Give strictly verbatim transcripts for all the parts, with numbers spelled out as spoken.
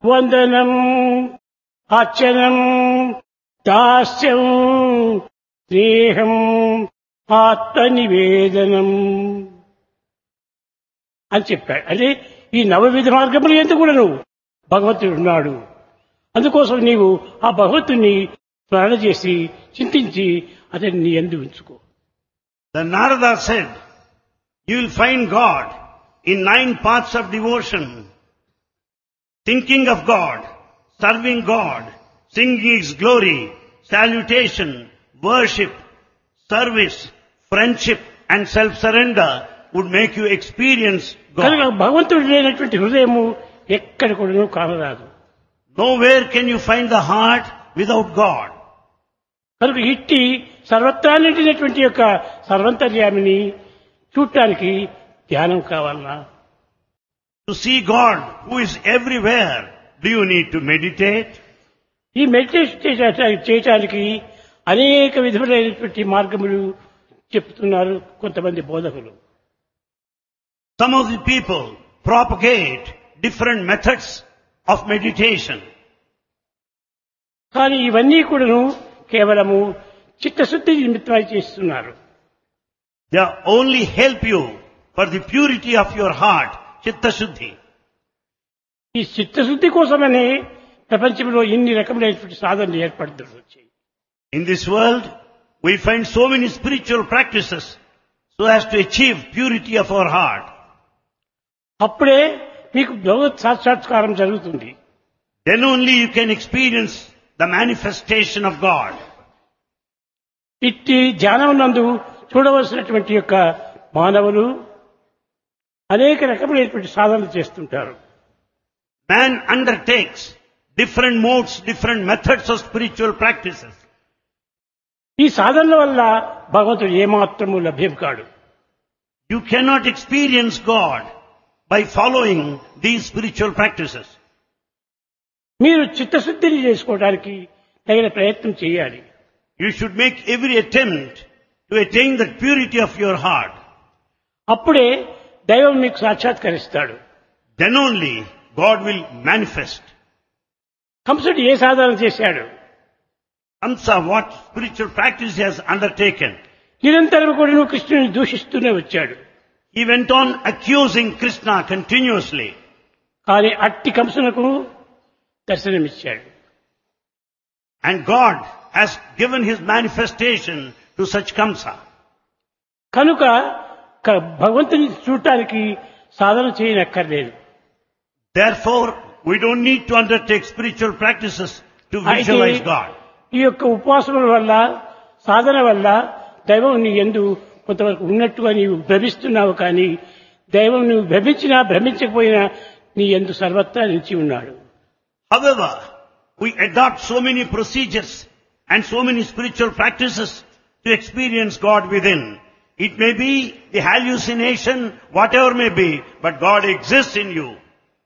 వందనం అర్చనం దాస్యం స్నేహం ఆత్మనివేదనం అని చెప్పాడు. అంటే ఈ నవవిధ మార్గములు ఎందుకు కూడా నువ్వు భగవంతుడు ఉన్నాడు. అందుకోసం నీవు ఆ భగవంతుని స్మరణ చేసి చింతించి అతన్ని నీ యందు ఉంచుకో. The Narada said, you will find God in nine paths of devotion. Thinking of God, serving God, singing His glory, salutation, worship, service, friendship and self-surrender would make you experience కనుక God. భగవంతుడు లేనటువంటి హృదయము ఎక్కడ కూడా కానరాదు. Nowhere can you find the heart without God. కనుక ఇట్టి సర్వత్రా నిండినటువంటి యొక్క సర్వంతర్యామిని చూడటానికి ధ్యానం కావాలన్నా? To see God who is everywhere, do you need to meditate? ఈ మెడిటేషన్ చేసే- చేయటానికి అనేక విధములైనటువంటి మార్గములు చెప్తున్నారు కొంతమంది బోధకులు. Some of the people propagate different methods of meditation. కానీ ఇవన్నీ కూడాను కేవలము చిత్తశుద్ధి నిమిత్తమై చేస్తున్నారు. They only help you for the purity of your heart, chitta shuddhi. ఈ చిత్తశుద్ధి కోసమనే ప్రపంచంలో ఇన్ని రకములైనటువంటి సాధనలు ఏర్పడుతూ వచ్చాయి. In this world, we find so many spiritual practices so as to achieve purity of our heart. అప్పుడే మీకు భగవత్ సాక్షాత్కారం జరుగుతుంది. Then only you can experience the manifestation of God. ఇట్టి ధ్యానం నందు చూడవలసినటువంటి యొక్క మానవులు అనేక రకములైనటువంటి సాధనలు చేస్తుంటారు. Man undertakes different modes, different methods of spiritual practices. ఈ సాధనల వల్ల భగవంతుడు ఏమాత్రము లభ్యం కాడు. You cannot experience God by following these spiritual practices. మీరు చిత్తశుద్ధిని చేసుకోవడానికి తగిన ప్రయత్నం చేయాలి. You should make every attempt to attain the purity of your heart. అప్పుడే దైవం మీకు సాక్షాత్కరిస్తాడు. Then only God will manifest. కంసుడు ఏ సాధన చేశాడు? Kamsa, what spiritual practice he has undertaken? నిరంతరం కూడా నువ్వు కృష్ణుని దూషిస్తూనే వచ్చాడు. He went on accusing Krishna continuously. కానీ అట్టి కంసునకు దర్శనమిచ్చాడు. And God has given his manifestation to such Kamsa. కనుక క- భగవంతుని చూడటానికి సాధన చేయనక్కర్లేదు. Therefore, we don't need to undertake spiritual practices to అయితే visualize God. ఈ యొక్క ఉపవాసముల వల్ల సాధన వల్ల దైవం నీ యందు కొంతవరకు ఉన్నట్టుగా నీవు భ్రమిస్తున్నావు. కానీ దైవం నువ్వు భ్రమించినా భ్రమించకపోయినా నీ యందు సర్వత్రా నిలిచి ఉన్నాడు. However, we adopt so many procedures and so many spiritual practices to experience God within. It may be the hallucination, whatever may be, but God exists in you.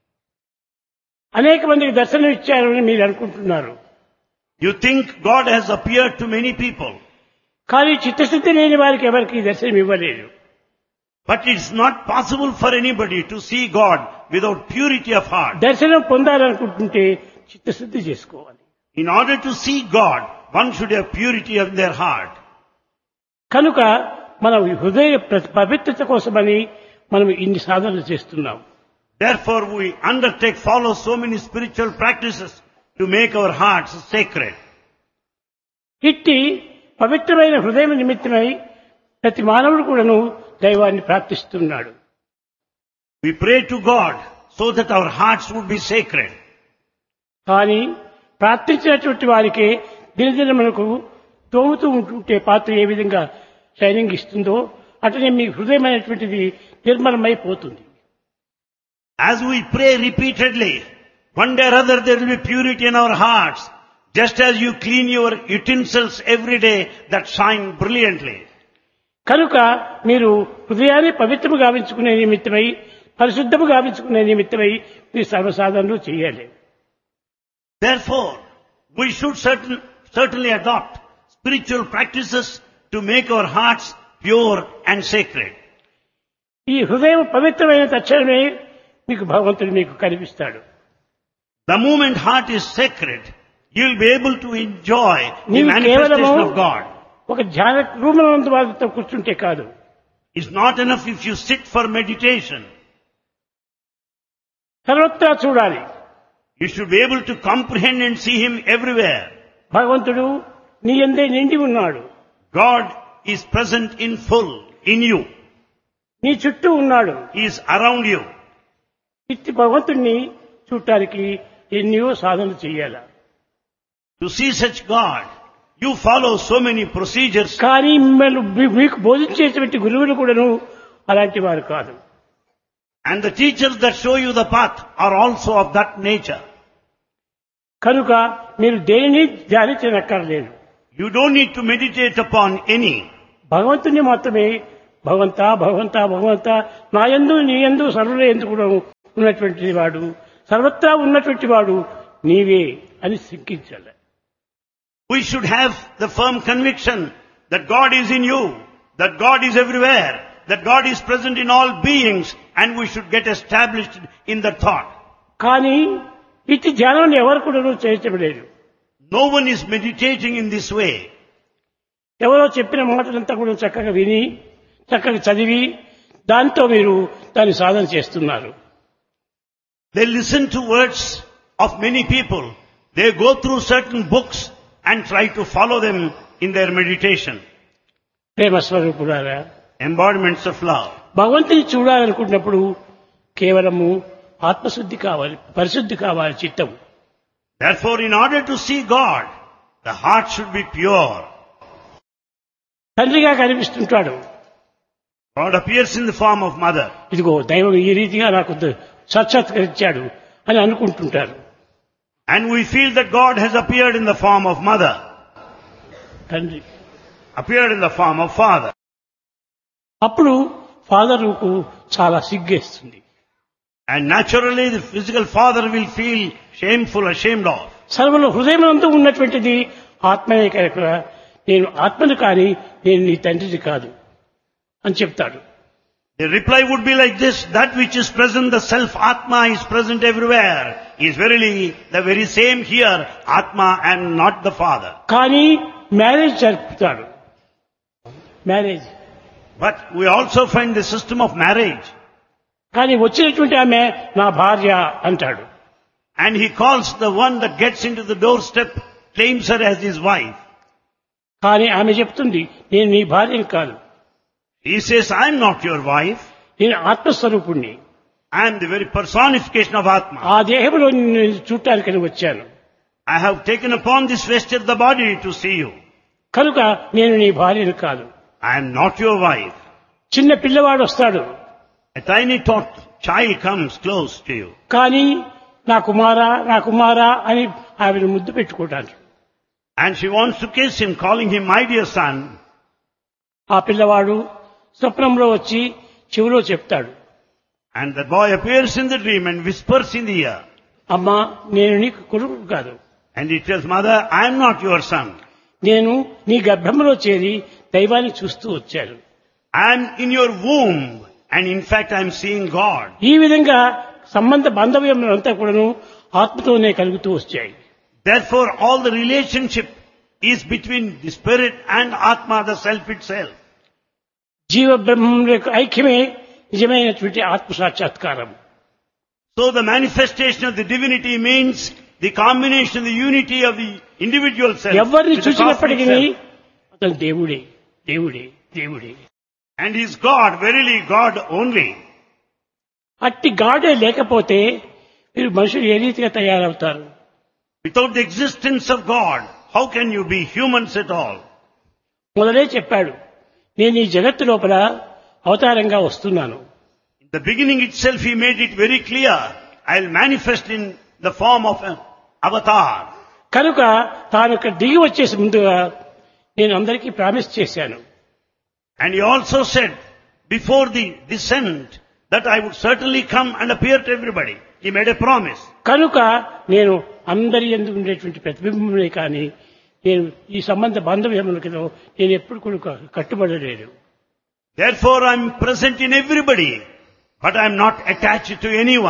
అనేక మందికి దర్శనం ఇచ్చారని మీరు అనుకుంటున్నారు. You think God has appeared to many people, కానీ చిత్తశుద్ధి లేని వారికి ఎవరికి దర్శనం ఇవ్వలేదు. but it's not possible for anybody to see God without purity of heart. దర్శనం పొందాలనుకుంటుంటే చిత్తశుద్ధి చేసుకోవాలి. In order to see God, one should have purity of their heart. కనుక మనం ఈ హృదయ ప్ర- పవిత్రత కోసమని మనం ఇన్ని సాధనలు చేస్తున్నాం. Therefore, we undertake, follow so many spiritual practices to make our hearts sacred. ఇట్టి పవిత్రమైన హృదయం నిమిత్తమై ప్రతి మానవుడు కూడాను దైవాన్ని ప్రార్థిస్తున్నాడు. We pray to God so that our hearts would be sacred. కానీ ప్రార్థించినటువంటి వారికి దినదిన మనకు తోముతూ ఉంటుంటే పాత్ర ఏ విధంగా షైనింగ్ ఇస్తుందో అటనే మీ హృదయం అనేటువంటిది నిర్మలమైపోతుంది. As we pray repeatedly, one day or other there will be purity in our hearts, just as you clean your utensils every day that shine brilliantly. కనుక మీరు హృదయాన్ని పవిత్రము గావించుకునే నిమిత్తమై పరిశుద్ధము గావించుకునే నిమిత్తమై మీ సర్వసాధనలు చేయాలి. Therefore, we should certain, certainly adopt spiritual practices to make our hearts pure and sacred. ఈ హృదయం పవిత్రమైన తక్షణమే మీకు భగవంతుడు మీకు కనిపిస్తాడు. The moment heart is sacred, you will be able to enjoy the నీవు manifestation కేవలము of God. ఒక ధ్యాన రూపంలో వాళ్ళతో కూర్చుంటే కాదు. It's not enough if you sit for meditation. సర్వత్రా చూడాలి. You should be able to comprehend and see Him everywhere. భగవంతుడు నీ యందే నిండి ఉన్నాడు. God is present in full in you. నీ చుట్టూ ఉన్నాడు. He is around you. ఇట్టి భగవంతుణ్ణి చూడటానికి ఎన్నో సాధనలు చేయాలి. To see such God, you follow so many procedures. కానీ మిమ్మల్ని మీకు బోధించేటువంటి గురువులు కూడాను అలాంటి వారు కాదు. And the teachers that show you the path are also of that nature. కనుక మీరు దేనిని ధ్యానించనక్కర్లేదు. You don't need to meditate upon any. భగవంతుని మాత్రమే భగవంతా భగవంతా భగవంతా నా యందు నీ యందు సర్వుల యందు కూడా ఉన్నటువంటి వాడు, సర్వత్రా ఉన్నటువంటి వాడు నీవే అని శంకించాలి. We should have the firm conviction that God is in you, that God is everywhere, that God is present in all beings, and we should get established in that thought. కానీ ఇట్టి ధ్యానం ఎవరు కూడా చేయటం లేదు. No one is meditating in this way. ఎవరో చెప్పిన మాటలంతా కూడా చక్కగా విని చక్కగా చదివి దాంతో మీరు దాన్ని సాధన చేస్తున్నారు. They listen to words of many people. They go through certain books and try to follow them in their meditation. ప్రేమ స్వరూపులారా, Embodiments of love. భగవంతుని చూడాలనుకున్నప్పుడు కేవలము ఆత్మశుద్ధి కావాలి, పరిశుద్ధి కావాలి చిత్తం. Therefore, in order to see God, the heart should be pure. తండ్రిగా కనిపిస్తుంటాడు. God appears in the form of mother. ఇదిగో దైవం ఈ రీతిగా నాకు సాక్షాత్కరించాడు అని అనుకుంటుంటారు. And we feel that God has appeared in the form of mother, తండ్రి appeared in the form of father. అప్పుడు ఫాదర్కు చాలా సిగ్గేస్తుంది. And naturally the physical father will feel shameful, ashamed of. సర్వలో హృదయమంతా ఉన్నటువంటిది ఆత్మనే కనుక నేను ఆత్మను కానీ నేను నీ తండ్రిని కాదు అని చెప్తాడు. The reply would be like this: that which is present, the self Atma, is present everywhere, is verily the very same here, Atma and not the father. కానీ marriage జరుపుతాడు. Marriage But we also find the system of marriage. కానీ వచ్చినటువంటి ఆమె నా భార్య అంటాడు. And he calls the one that gets into the doorstep, claims her as his wife. కానీ ఆమె చెప్తుంది నేను నీ భార్యని కాదు, He says, I am not your wife. నేను ఆత్మస్వరూపుణ్ణి, I am the very personification of Atma. ఆ దేహంలో నేను చూడటానికి వచ్చాను, I have taken upon this vesture the body to see you. కనుక నేను నీ భార్యని కాదు. I am not your wife. చిన్న పిల్లవాడు వస్తాడు, A tiny tot child comes close to you. కానీ నా కుమారా నా కుమారా అని ఆవిడ ముద్దు పెట్టుకోవటానికి. And she wants to kiss him, calling him my dear son. ఆ పిల్లవాడు స్వప్నంలో వచ్చి చెవిలో చెప్తాడు, And the boy appears in the dream and whispers in the ear. అమ్మా నేను నీకు కొడుకు కాదు, And he tells, Mother, I am not your son. నేను నీ గర్భంలో చేరి దైవాన్ని చూస్తూ వచ్చాను. I am in your womb. And in fact, I am seeing God. ఈ విధంగా సంబంధ బాంధవ్యములంతా కూడాను ఆత్మతోనే కలుగుతూ వచ్చాయి. Therefore, all the relationship is between the spirit and Atma, the self itself. జీవ బ్రహ్మముల యొక్క ఐక్యమే నిజమైనటువంటి ఆత్మ సాక్షాత్కారం. So the manifestation of the divinity means the combination, the unity of the individual self. ఎవరిని with the cosmic చూసినప్పటికీ self. అతను దేవుడే దేవుడే దేవుడే. And he is God, verily God only. అట్టి గాడే లేకపోతే మీరు మనుషులు ఏ రీతిగా తయారవుతారు? Without the existence of God, how can you be humans at all? మొదలే చెప్పాడు, నేను ఈ జగత్తు లోపల అవతారంగా వస్తున్నాను. In the beginning itself, he made it very clear. I'll manifest in the form of an avatar. కనుక తాను ఇక్కడ దిగి వచ్చేసి ముందుగా నేను అందరికీ ప్రామిస్ చేశాను. And he also said, before the descent, that I would certainly come and appear to everybody. He made a promise. కనుక నేను అందరి యందు ఉండేటువంటి ప్రతిబింబమే కానీ నేను ఈ సంబంధ బాంధవ్యములకు నేను ఎప్పుడు కూడా కట్టుబడలేదు. Therefore I am present in everybody, but I am not attached to anyone.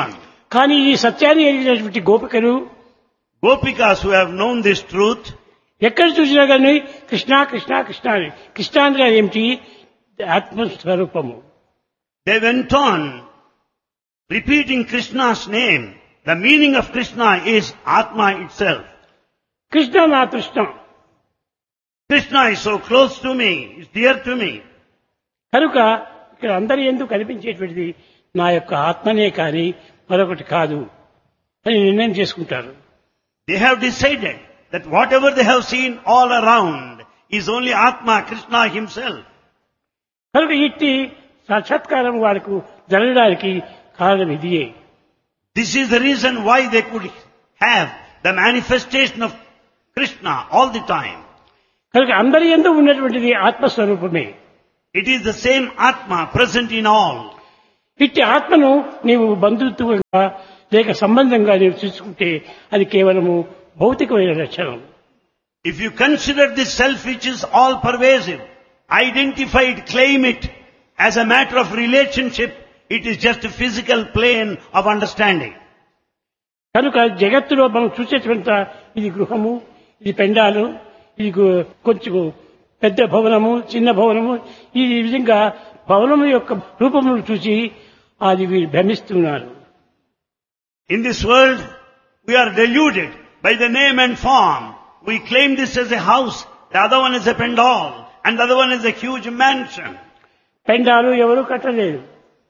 కానీ ఈ సత్యాన్ని ఎరిగినటువంటి గోపికలు Gopikas who have known this truth, ఎక్కడ చూసినా కానీ కృష్ణ కృష్ణ కృష్ణ అని. కృష్ణ అంటే ఏమిటి? ఆత్మస్వరూపము. they went on repeating Krishna's name. The meaning of Krishna is Atma itself. Krishna నా తృష్ణ. Krishna is so close to me, is dear to me. కనుక ఇక్కడ అందరి ఎందుకు కనిపించేటువంటిది నా యొక్క ఆత్మనే కానీ మరొకటి కాదు అని నిర్ణయం చేసుకుంటారు. They have decided that whatever they have seen all around is only Atma, Krishna himself. కనుక ఇట్టి సాక్షాత్కారం వారికి జరగడానికి కారణం ఇదియే. This is the reason why they could have the manifestation of Krishna all the time. కనుక అందరి యందు ఉన్నటువంటిది ఆత్మస్వరూపమే. It is the same Atma present in all. ఇట్టి ఆత్మను నీవు బంధుత్వంగా లేక సంబంధంగా నీవు చూసుకుంటే అది కేవలము భౌతికమైన లక్షణం. If you consider this self which is all pervasive, identified, claim it as a matter of relationship, it is just a physical plane of understanding. కనుక జగత్తులో మనం చూసేటువంటి ఇది గృహము, ఇది పెండాలు, ఇది గు- కొంచెం పెద్ద భవనము, చిన్న భవనము, ఈ విధంగా భవనము యొక్క రూపమును చూసి అది వీరు భ్రమిస్తున్నారు. In this world, we are deluded by the name and form. We claim this as a house, the other one is a pendal, and the other one is a huge mansion. పెండాలు ఎవరు కట్టలేదు,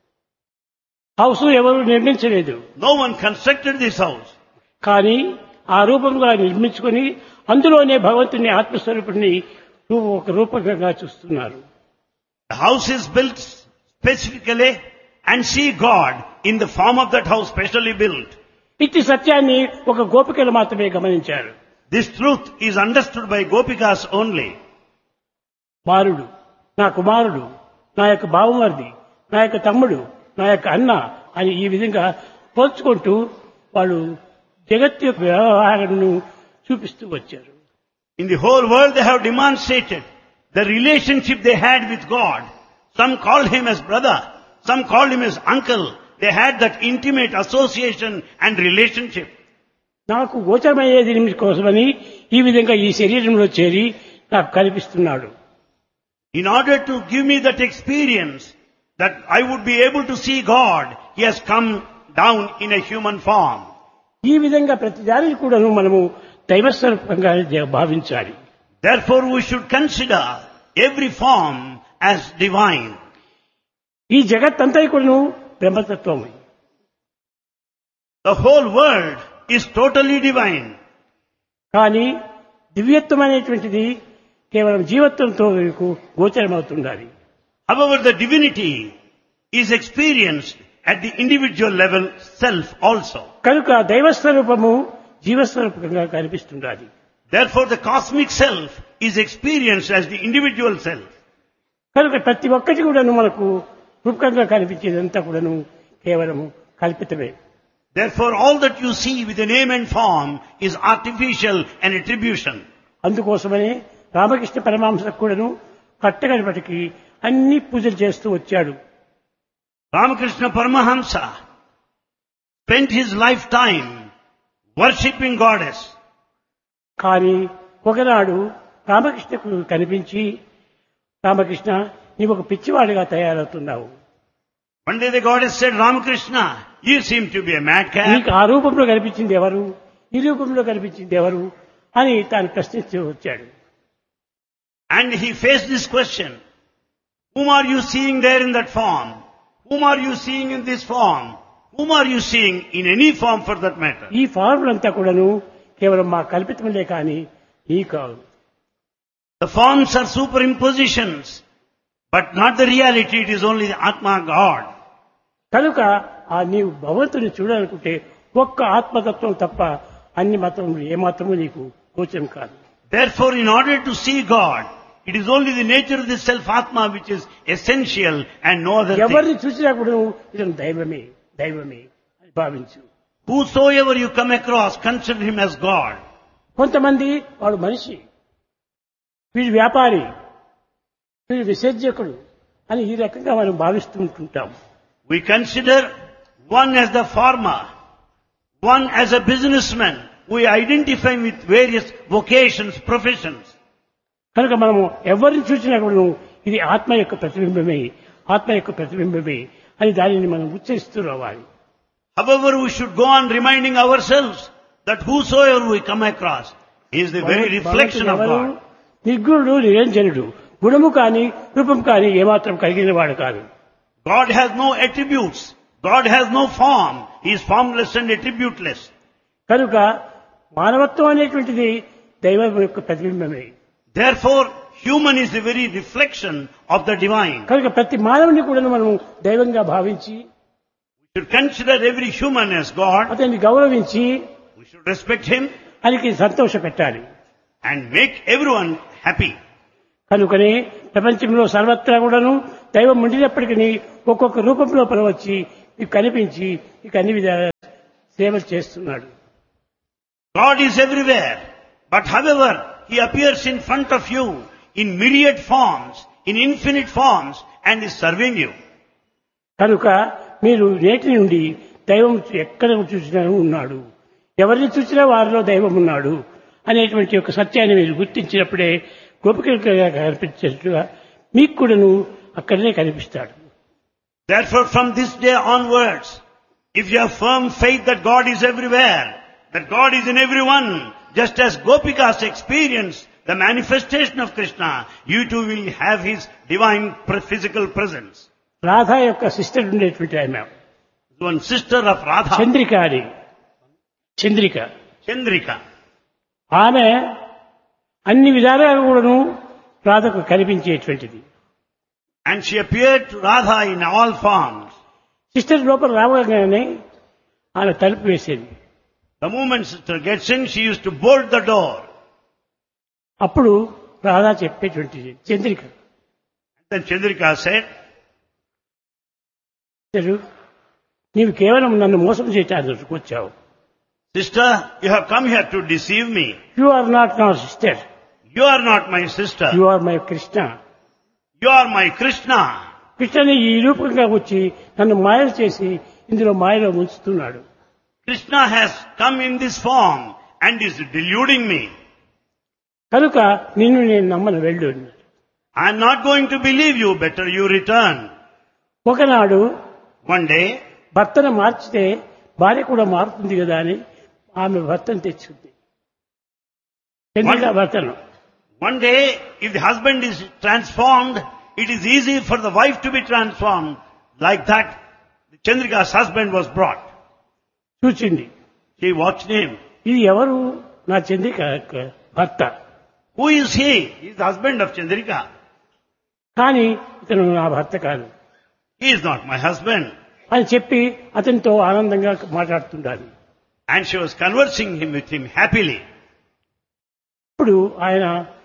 house ఎవరు నిర్మించలేదు. No one constructed this house. కానీ ఆ రూపంగా నిర్మించుకొని అందులోనే భగవంతుని ఆత్మస్వరూపుని రూ- ఒక రూపకంగా చూస్తున్నారు. The house is built specifically and see God in the form of that house specially built. ఇట్టి సత్యాన్ని ఒక గోపికలు మాత్రమే గమనించారు. This truth is understood by Gopikas only. బాలుడు, నా కుమారుడు, నా యొక్క బావమరిది, నా యొక్క తమ్ముడు, నా యొక్క అన్న అని ఈ విధంగా పోల్చుకుంటూ వాళ్ళు జగత్ యొక్క వ్యవహారాలను చూపిస్తూ వచ్చారు. In the whole world they have demonstrated the relationship they had with God. Some called him as brother, some called him as uncle. They had that intimate association and relationship. నాకు గోచరమయ్యేది కోసమని ఈ విధంగా ఈ శరీరంలో చేరి నాకు కనిపిస్తున్నాడు. In order to give me that experience that I would be able to see God, he has come down in a human form. ఈ విధంగా ప్రతి దానిని కూడాను మనము దైవస్వరూపంగా భావించాలి. Therefore we should consider every form as divine. ఈ జగత్తంతా కూడాను బ్రహ్మతత్వమే. The whole world is totally divine. కానీ దివ్యత్వం అనేటువంటిది కేవలం జీవత్వంతో గోచరమవుతుండాలి. However, the divinity is experienced at the individual level self also. కనుక దైవస్వరూపము జీవస్వరూపంగా కనిపిస్తుండాలి. Therefore, the cosmic self is experienced as the individual self. కనుక ప్రతి ఒక్కటి కూడాను మనకు రూపకంగా కనిపించేదంతా కూడాను కేవలము కల్పితమే. Therefore, all that you see with a name and form is artificial and attribution. అందుకోసమనే రామకృష్ణ పరమహంసకు కూడాను కట్టగలిపటికి అన్ని పూజలు చేస్తూ వచ్చాడు. Ramakrishna Paramahamsa spent his lifetime worshipping goddess. కానీ ఒకనాడు రామకృష్ణకు కనిపించి, రామకృష్ణ నీవు ఒక పిచ్చివాడిగా తయారవుతున్నావు, One day the goddess said, Ramakrishna, you seem to be a madcap. నీకు ఆ రూపంలో కనిపించింది ఎవరు, ఈ రూపంలో కనిపించింది ఎవరు అని తాను ప్రశ్నిస్తూ వచ్చాడు. And he faced this question. Whom are you seeing there in that form? Whom are you seeing in this form? Whom are you seeing in any form for that matter? ఈ ఫార్ములంతా కూడాను కేవలం మా కల్పితములే కానీ ఈ కాదు. The forms are superimpositions, but not the reality. It is only the Atma God. కనుక ఆ నీవు భగవంతుని చూడాలనుకుంటే ఒక్క ఆత్మతత్వం తప్ప అన్ని మతములు ఏమాత్రము నీకు గోచరం కాదు. Therefore, in order to see God, it is only the nature of the self-Atma which is essential and no other thing. ఎవరిని చూసినా కూడా ఇతను దైవమే దైవమే అని భావించు. Whosoever you come across, consider him as God. కొంతమంది వాడు మనిషి, వీడు వ్యాపారి, వీడు విసర్జకుడు అని ఈ రకంగా మనం భావిస్తూ ఉంటుంటాం. We consider one as the farmer, One as a businessman, we identify with various vocations, professions. కనుక మనము ఎవరిని చూసినా కూడా ఇది ఆత్మ యొక్క ప్రతిబింబమే, ఆత్మ యొక్క ప్రతిబింబమే అని దానిని మనం ఉచ్చరిస్తూ రావాలి. However, we should go on reminding ourselves that whosoever we come across is the very reflection of God. నిర్గుణుడు నిరంజనుడు, గుణము కాని రూపం కాని ఏమాత్రం కలిగిన వాడు కాదు. God has no attributes. God has no form. He is formless and attributeless. కనుక మానవత్వం అనేటువంటిది దైవం యొక్క ప్రతిబింబమే. Therefore, human is the very reflection of the divine. కనుక ప్రతి మానవుని కూడా మనం దైవంగా భావించి, We should consider every human as God. అతన్ని గౌరవించి, We should respect him ఆయనకి సంతోష పెట్టాలి. and make everyone happy. కనుకనే ప్రపంచంలో సర్వత్రా కూడాను దైవం ఉండినప్పటికీ ఒక్కొక్క రూపంలో వచ్చి మీకు కనిపించి మీకు అన్ని విధాల సేవలు చేస్తున్నాడు. God is everywhere, but however, he appears in front of you in myriad forms, in infinite forms, and is serving you. కనుక మీరు నేటి నుండి దైవం ఎక్కడ చూసినా ఉన్నాడు, ఎవరిని చూసినా వారిలో దైవం ఉన్నాడు అనేటువంటి ఒక సత్యాన్ని మీరు గుర్తించినప్పుడే గోపికలుగా కనిపించినట్టుగా మీకు కూడాను అక్కడనే కనిపిస్తాడు. Therefore, from this day onwards, if you have firm faith that God is everywhere, that God is in everyone, just as Gopikas experience the manifestation of Krishna, you too will have his divine physical presence. Radha యొక్క sister ఉండేటువంటి ఆమె One sister of Radha, Chandrika అని, Chandrika Chandrika. ఆమె అన్ని విధాలుగా కూడాను రాధకు కనిపించేటువంటిది. And she appeared to Radha in all forms. Sister లోపల రావగానే ఆమె తలుపు వేసేది. The moment sister gets in, she used to bolt the door. అప్పుడు Radha చెప్పేటువంటిది Chandrika, Then Chandrika said, "sister, నీవు కేవలం నన్ను మోసం చేయడానికి వచ్చావు. Sister, you have come here to deceive me. You are not నా sister, You are not my sister. You are my Krishna. You are my Krishna. కృష్ణని ఈ రూపంగా వచ్చి నన్ను మాయలు చేసి ఇందులో మాయలో ఉంచుతున్నాడు. Krishna has come in this form and is deluding me. కనుక నిన్ను నేను నమ్మను, వెళ్ళు." I am not going to believe you. Better you return. ఒకనాడు One day, భర్తను మార్చితే భార్య కూడా మారుతుంది కదా అని ఆమె భర్తను తెచ్చుకుంది. చంద్రిక భర్తను one day, if the husband is transformed, it is easy for the wife to be transformed. Like that, Chandrika's husband was brought. చూచింది. She watched him. ఇది ఎవరు? నా చంద్రిక యొక్క భర్త. Who is he? He is the husband of Chandrika. కానీ ఇతను నా భర్త కాదు He is not my husband. అని చెప్పి అతనితో ఆనందంగా మాట్లాడుతుండాలి. And she was conversing him with him happily. ఇప్పుడు ఆయన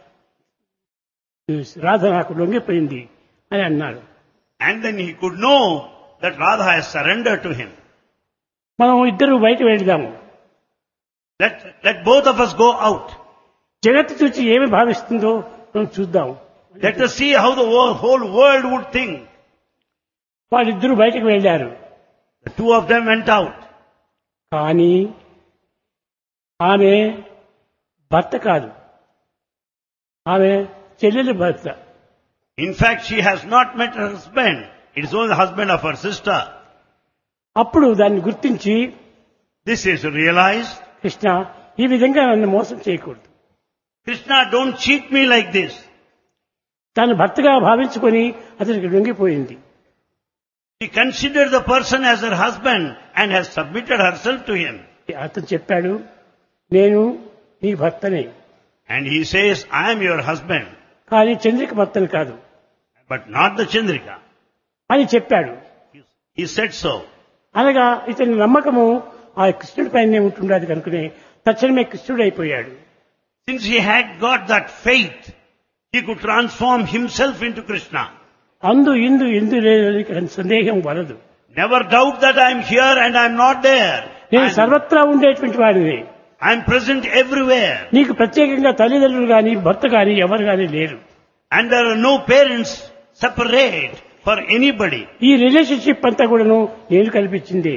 రాధ నాకు లొంగిపోయింది అని అన్నాడు. And then he could know that Radha has surrendered to him. మనం ఇద్దరు బయట వెళ్దాము, Let, let both of us go out. జగత్తు చూసి ఏమి భావిస్తుందో మనం చూద్దాం. Let us see how the wo- whole world would think. వాళ్ళిద్దరూ బయటకు వెళ్ళారు. The two of them went out. కానీ ఆమె భర్త కాదు, ఆమె చెల్లెలి భర్త. In fact, she has not met her husband. It is only the husband of her sister. అప్పుడు దాన్ని గుర్తించి, This is realized. కృష్ణ ఈ విధంగా నన్ను మోసం చేయకూడదు, Krishna, don't cheat me like this. తను భర్తగా భావించుకొని అతనికి లొంగిపోయింది. She considered the person as her husband and has submitted herself to him. అతను చెప్పాడు, నేను నీ భర్తనే, And he says, I am your husband, కానీ చంద్రిక భర్తను కాదు but not the Chandrika. అని చెప్పాడు. He said so. అనగా ఇతని నమ్మకము ఆ కృష్ణుడి పైనే ఉంటుండదు కనుకనే తక్షణమే కృష్ణుడు అయిపోయాడు. Since he had got that faith, he could transform himself into Krishna. అందు ఇందు ఇందు లేదని సందేహం వలదు. Never doubt that I am here and I am not there. నేను I am, సర్వత్రా ఉండేటువంటి వాడిని. I am present everywhere. నీకు ప్రత్యేకంగా తల్లిదండ్రులు గాని భర్త గాని ఎవరు గాని లేరు. And there are no parents separate for anybody. ఈ రిలేషన్షిప్ అంతా కూడాను నేను కల్పించింది.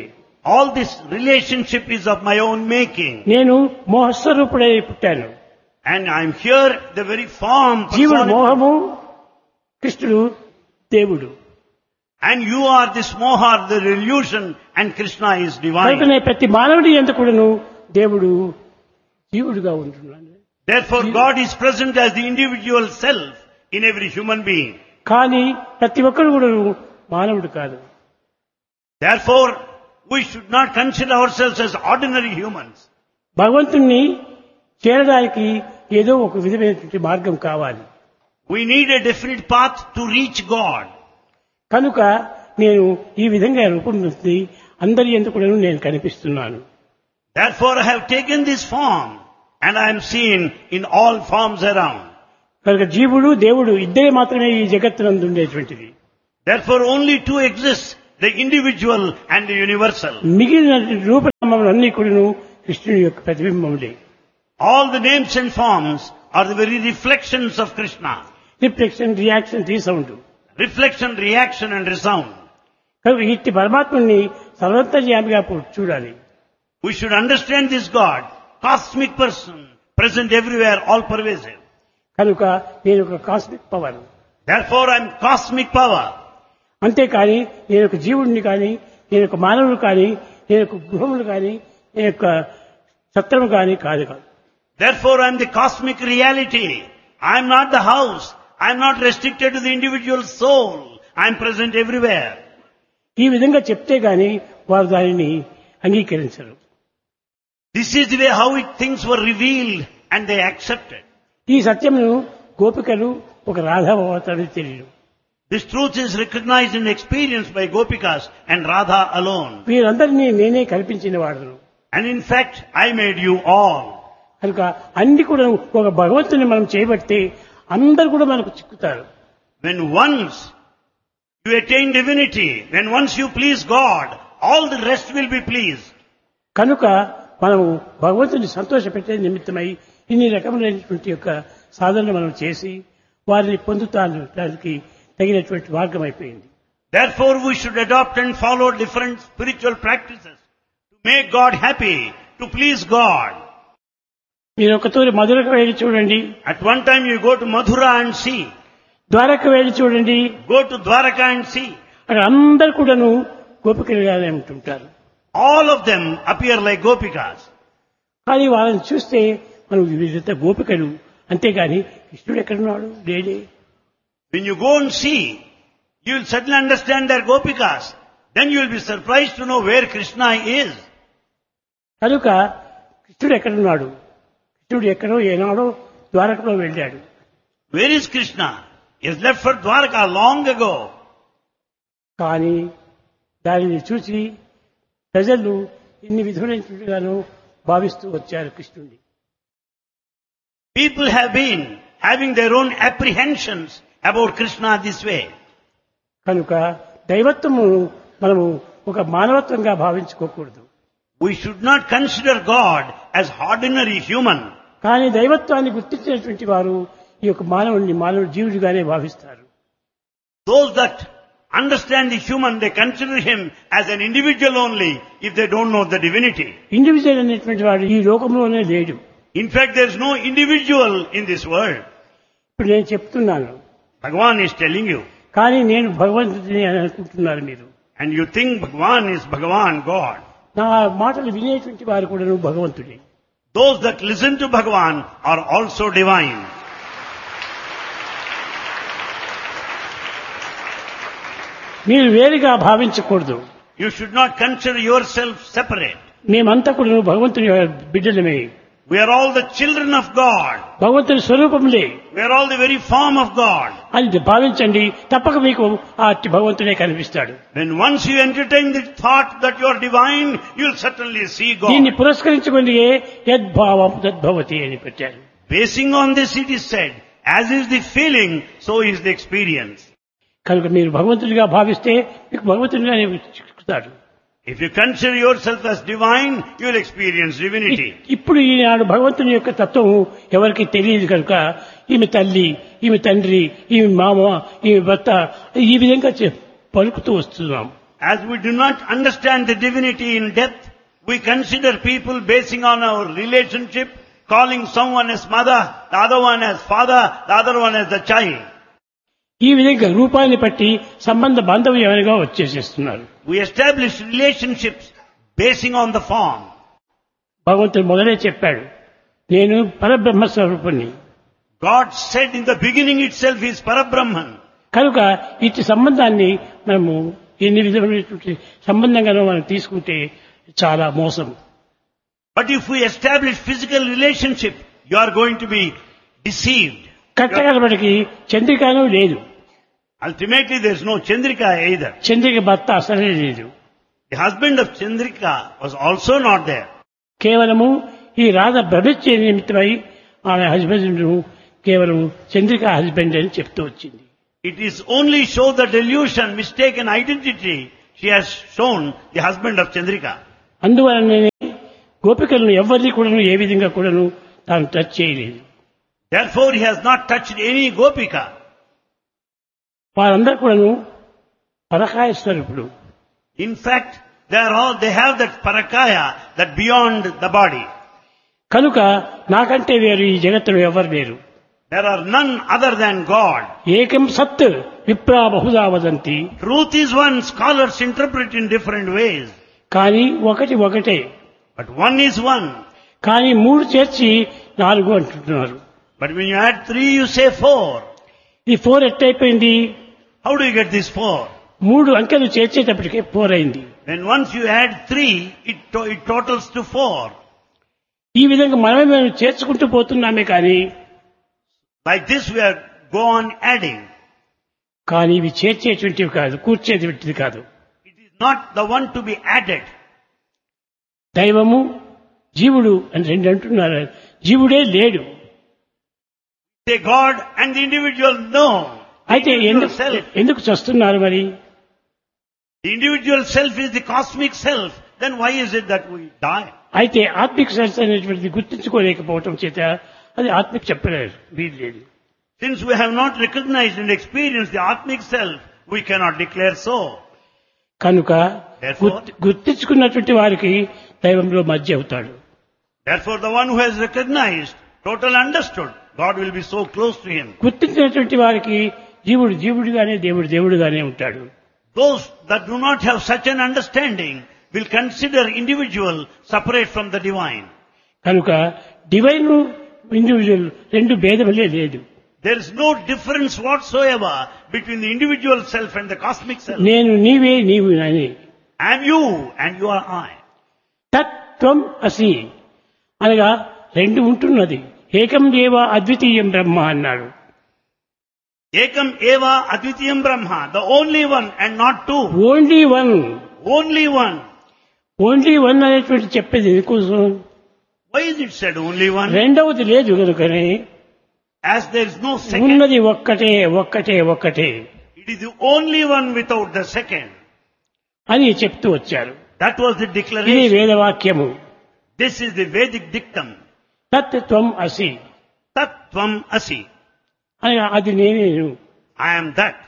All this relationship is of my own making. నేను మోహస్వరూపుడై పుట్టాను. And I'm here, the very form. జీవుడు personality. మోహము, కృష్ణుడు దేవుడు. And you are this moha, the illusion, and Krishna is divine. కనుకనే ప్రతి మానవుడి యందు కూడాను దేవుడు జీవుడుగా ఉంటున్నాడు. Therefore God is present as the individual self in every human being. కానీ ప్రతి ఒక్కరు కూడా మానవుడు కాదు. Therefore we should not consider ourselves as ordinary humans. భగవంతుణ్ణి చేరడానికి ఏదో ఒక విధమైనటువంటి మార్గం కావాలి. We need a definite path to reach God. కనుక నేను ఈ విధంగా రూపొందించి అందరి యందు కూడా నేను కనిపిస్తున్నాను. Therefore I have taken this form and I am seen in all forms around. కనుక జీవుడు దేవుడు ఇద్దరే మాత్రమే ఈ జగత్తునందు ఉండేటువంటిది. Therefore only two exist, the individual and the universal. మిగిలిన రూపనామములన్నీ కూడాను కృష్ణుని యొక్క ప్రతిబింబములే. All the names and forms are the very reflections of Krishna. Reflection, reaction, resound. Reflection, reaction and resound. కనుక ఇట్టి పరమాత్మని సర్వోత్తర్యామిగా చూడాలి. We should understand this God, cosmic person, present everywhere, all pervasive. కనుక నేను ఒక cosmic power. Therefore I am cosmic power. అంతేకాని నేను ఒక జీవుడిని కానీ, నేను ఒక మానవుడు కానీ, నేను ఒక గృహములు కానీ, నేను ఒక సత్రము కానీ కాదు కాదు. Therefore I am the cosmic reality. I am not the house. I am not restricted to the individual soul. I am present everywhere. ఈ విధంగా చెప్తే గాని వారు దానిని అంగీకరించరు. This is the way how it, things were revealed and they accepted. ఈ సత్యమును గోపికలు ఒక రాధావతారని తెలియదు. This truth is recognized and experienced by Gopikas and Radha alone. వీరందరినీ నేనే కల్పించిన వాడును. And in fact, I made you all. కనుక అన్ని కూడా ఒక భగవంతుని మనం చేయబడితే అందరు కూడా మనకు చిక్కుతారు. When once you attain divinity, when once you please God, all the rest will be pleased. కనుక మనము భగవంతుని సంతోషపెట్టే నిమిత్తమై ఇన్ని రకములైనటువంటి యొక్క సాధనలు మనం చేసి వారిని పొందుతానికి తగినటువంటి మార్గం అయిపోయింది. Therefore we should adopt and follow different spiritual practices to make God happy, to please God. మీరు ఒక తూరి మధురకు వెళ్ళి చూడండి. At one time you go to Mathura and see. Dwaraka వెళ్ళి చూడండి. Go to Dwaraka and see. అక్కడ అందరు కూడాను గోపికలుగానే ఉంటుంటారు. All of them appear like Gopikas. కానీ వాళ్ళని చూస్తే మనం వీళ్ళంతా గోపికలు, అంతేగాని కృష్ణుడు ఎక్కడున్నాడు లేడే. When you go and see, you will suddenly understand they're Gopikas. Then you will be surprised to know where Krishna is. కనుక కృష్ణుడు ఎక్కడున్నాడు? కృష్ణుడు ఎక్కడో ఏనాడో ద్వారకలో వెళ్ళాడు. Where is Krishna? He has left for Dwaraka long ago. కానీ దానిని చూసి ప్రజలు ఇన్ని విధులైనట్టుగాను భావిస్తూ వచ్చారు కృష్ణుడిని. People have been having their own apprehensions about Krishna this way. కనుక దైవత్వము మనము ఒక మానవత్వంగా భావించుకోకూడదు. We should not consider God as ordinary human. కానీ దైవత్వాన్ని గుర్తించినటువంటి వారు ఈ యొక్క మానవుడిని మానవ జీవుడిగానే భావిస్తారు. Those that understand the human, they consider him as an individual only if they don't know the divinity. Individual అనేటువంటి వాడు ఈ లోకంలోనే లేడు. In fact, there is no individual in this world. ఇప్పుడు నేను చెప్తున్నాను, Bhagavan is telling you. కానీ నేను భగవంతుడిని అని అనుకుంటున్నారు మీరు. And you think Bhagavan is Bhagavan, God. నా మాటలు వినేటువంటి వారు కూడా భగవంతుడే. Those that listen to Bhagavan are also divine. మీరు వేరుగా భావించకూడదు. You should not consider yourself separate. మేమంతా కూడా భగవంతుని బిడ్డలమే. We are all the children of God. భగవంతుని స్వరూపములే. We are all the very form of God. అని భావించండి, తప్పక మీకు ఆ భగవంతుడే కనిపిస్తాడు. When once you entertain the thought that you are divine, you will certainly see God. దీన్ని పురస్కరించుకొని యద్భావం తద్భవతి అని పెట్టారు. Basing on this it is said, as is the feeling, so is the experience. కనుక మీరు భగవంతుడిగా భావిస్తే మీకు భగవంతుడిగానే చిక్కుతాడు. If you consider yourself as divine, you will experience divinity. ఇప్పుడు ఈనాడు భగవంతుని యొక్క తత్వం ఎవరికి తెలియదు కనుక ఈమె తల్లి, ఈమె తండ్రి, ఈమె మామ, ఈమె భర్త ఈ విధంగా పలుకుతూ వస్తున్నాం. As we do not understand the divinity in depth, we consider people basing on our relationship, calling someone as mother, the other one as father, the other one as the child. ఈ విధంగా రూపాన్ని బట్టి సంబంధ బాంధవ్యంగా వచ్చేసేస్తున్నారు. We establish relationships basing on the form. భగవంతుడు మొదలే చెప్పాడు, నేను పరబ్రహ్మ స్వరూపుణ్ణి. God said in the beginning itself he is Parabrahman. కనుక ఇట్టి సంబంధాన్ని మనము ఎన్ని విధమైనటువంటి సంబంధంగానో మనం తీసుకుంటే చాలా మోసం. But if we establish physical relationship, you are going to be deceived. కట్టగలబడికి చంద్రికాను లేదు. Ultimately there is no Chandrika either. Chandrika భర్త అసలే లేదు. The husband of Chandrika was also not there. కేవలము ఈ రాధ భ్రమించే నిమిత్తమై ఆమె హస్బెండ్ కేవలం చంద్రిక హస్బెండ్ అని చెప్తూ వచ్చింది. It is only show the delusion, mistaken identity. She has shown the husband of Chandrika. అందువలనే గోపికలను ఎవరిని కూడాను ఏ విధంగా కూడాను తాను టచ్ చేయలేదు. Therefore he has not touched any Gopika. వారందరూ కూడాను పరకాయ స్వరూపుడు. In fact, they are all, they have that parakaya, that beyond the body. కనుక నాకంటే వేరు ఈ జగత్తులో ఎవరు లేరు. There are none other than God. ఏకం సత్ విప్రా Bahuda వదంతి. Truth is one, scholars interpret in different ways. కానీ ఒకటి ఒకటే. But one is one. కానీ మూడు చేర్చి నాలుగు అంటున్నారు. But when you add three, you say four. ఈ four ఎట్టయిపోయింది? How do you get this four? మూడు అంకెలు చేర్చేటప్పటికే ఫోర్ అయింది. When once you add three, it, to- it totals to four. ఈ విధంగా మనమే మనం చేర్చుకుంటూ పోతున్నామే కానీ Like this we are go on adding. కానీ ఇవి చేర్చేటువంటివి కాదు, కూర్చేటువంటిది కాదు. It is not the one to be added. దైవము జీవుడు అని రెండు అంటున్నారు. జీవుడే లేడు. Say God and the individual, no. The అయితే individual ఎందుకు self. ఎందుకు చస్తున్నారు మరి? The individual self is the cosmic self. Then why is it that we die? అయితే ఆత్మిక సెన్స్ అనేటువంటిది గుర్తించుకోలేకపోవటం చేత అది ఆత్మిక చెప్పలేరు, వీలు లేదు. Since we have not recognized and experienced the Atmic self, we cannot declare so. కనుక Therefore- గుర్తి- గుర్తించుకున్నటువంటి వారికి దైవంలో మధ్య అవుతాడు. Therefore the one who has recognized, total understood, God will be so close to him. గుర్తించినటువంటి వారికి జీవుడు జీవుడిగానే దేవుడు దేవుడుగానే ఉంటాడు. Those that do not have such an understanding will consider individual separate from the divine. కనుక divine individual రెండు భేదములే లేదు. There is no difference whatsoever between the individual self and the cosmic self. నేను నీవే నీవు అని. I am you and you are I. తత్వం అసి అనగా రెండు ఉంటున్నది. ఏకం దేవ అద్వితీయం బ్రహ్మ అన్నాడు. Ekam eva advitiyam brahma, the only one and not two. Only one. Only one. Only one అనేటువంటి చెప్పేది ఎందుకోసం? Why is it said only one? రెండవది లేదు కనుకనే As there is no second. ఉన్నది ఒక్కటే ఒక్కటే ఒక్కటే It is the only one without the second. అని చెప్తూ వచ్చారు. That was the ఇది declaration. వేదవాక్యము. This is the Vedic dictum. తత్వం అసి Tattvam asi. అనగా అది నేనేను. I am that.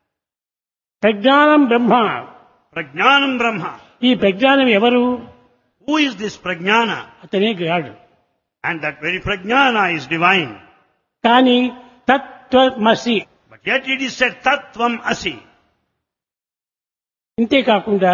ప్రజ్ఞానం బ్రహ్మ. Prajnanam Brahma. ఈ ప్రజ్ఞానం ఎవరు? Who is this Prajnana? అతనే గాడు. And that very Prajnana is divine. కానీ తత్వమసి. But yet it is said Tattvam asi. ఇంతేకాకుండా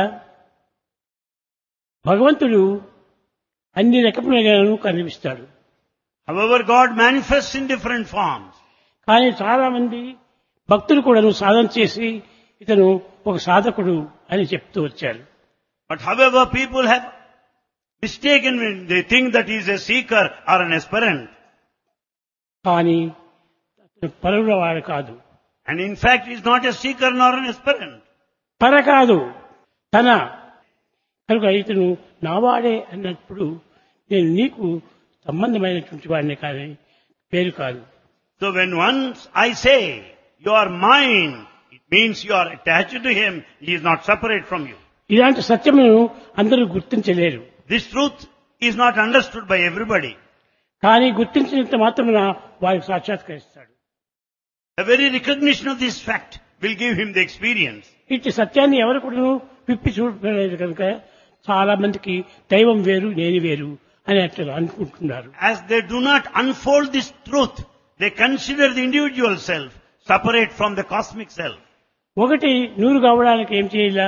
భగవంతుడు అన్ని రకములుగాను కనిపిస్తాడు. However, God manifests in different forms. కానీ చాలా మంది భక్తులు కూడాను సాధన చేసి ఇతను ఒక సాధకుడు అని చెప్తూ వచ్చారు. But however, people have mistaken when they think that he is a seeker or an aspirant. కానీ అతను పరుల వాడు కాదు. And in fact, he is not a seeker nor an aspirant. పర కాదు, తన. కనుక ఇతను నావాడే అన్నప్పుడు నేను నీకు సంబంధమైనటువంటి వాడిని కానీ పేరు కాదు. So when once I say, you are mine, it means you are attached to him, he is not separate from you. ఇలాంటి సత్యమును అందరూ గుర్తించలేరు. This truth is not understood by everybody. కానీ గుర్తించినంత మాత్రమున వారికి సాక్షాత్కరిస్తాడు. The very recognition of this fact will give him the experience. ఇట్టి సత్యాన్ని ఎవరు కూడా విప్పి చూడలేదు కనుక చాలా మందికి దైవం వేరు నేను వేరు అని అట్లా అనుకుంటున్నారు. As they do not unfold this truth, they consider the individual self separate from the cosmic self. ఒకటి నూరు కావడానికి ఏం చేయాలా?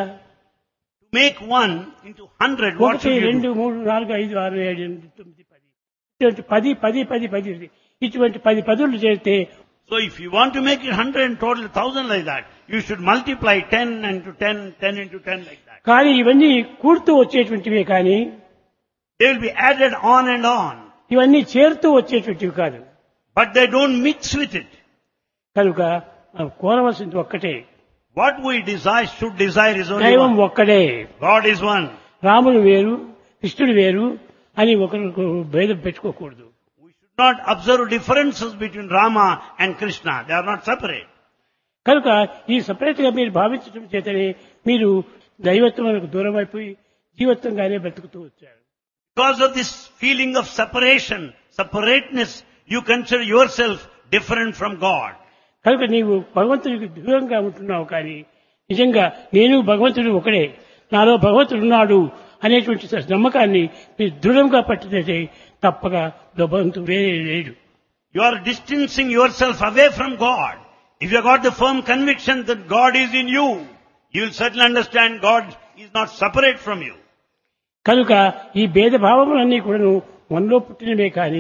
To make one into hundred, what ఒకటి should you రెండు do? మూడు నాలుగు ఐదు ఆరు ఏడు ఎనిమిది తొమ్మిది పది ఇటువంటి పది పది పది పది ఇటువంటి పది పదులు చేస్తే So if you want to make it hundred and total thousand like that, you should multiply ten into ten, ten into ten like that. కానీ ఇవన్నీ కూడుతూ వచ్చేటువంటివే కానీ They will be added on and on, ఇవన్నీ చేరుతూ వచ్చేటువంటివి కాదు. but they don't mix with it. కనుక మనం కోరవలసింది ఒక్కటే, What we desire, should desire is only దైవం one. ఒక్కడే. God is one. రాముడు వేరు కృష్ణుడు వేరు అని ఒకరికి భేదం పెట్టుకోకూడదు. We should not observe differences between Rama and Krishna. They are not separate. కనుక ఈ సపరేట్ గా మీరు భావించడం చేతనే మీరు దైవత్వములకు దూరం అయిపోయి జీవత్వంగానే బ్రతుకుతూ వచ్చారు. Because of this feeling of separation, separateness, you consider yourself different from God. కనుక నీవు భగవంతుడికి దూరంగా ఉంటున్నావు కానీ నిజంగా నేను భగవంతుడు ఒకడే, నాలో భగవంతుడు ఉన్నాడు అనేటువంటి నమ్మకాన్ని మీరు దృఢంగా పట్టినట్టే తప్పగా భగవంతుడు వేరే లేడు. You are distancing yourself away from God. If you have got the firm conviction that God is in you, you will certainly understand God is not separate from you. కనుక ఈ భేదభావములన్నీ కూడా మనలో పుట్టినవే కానీ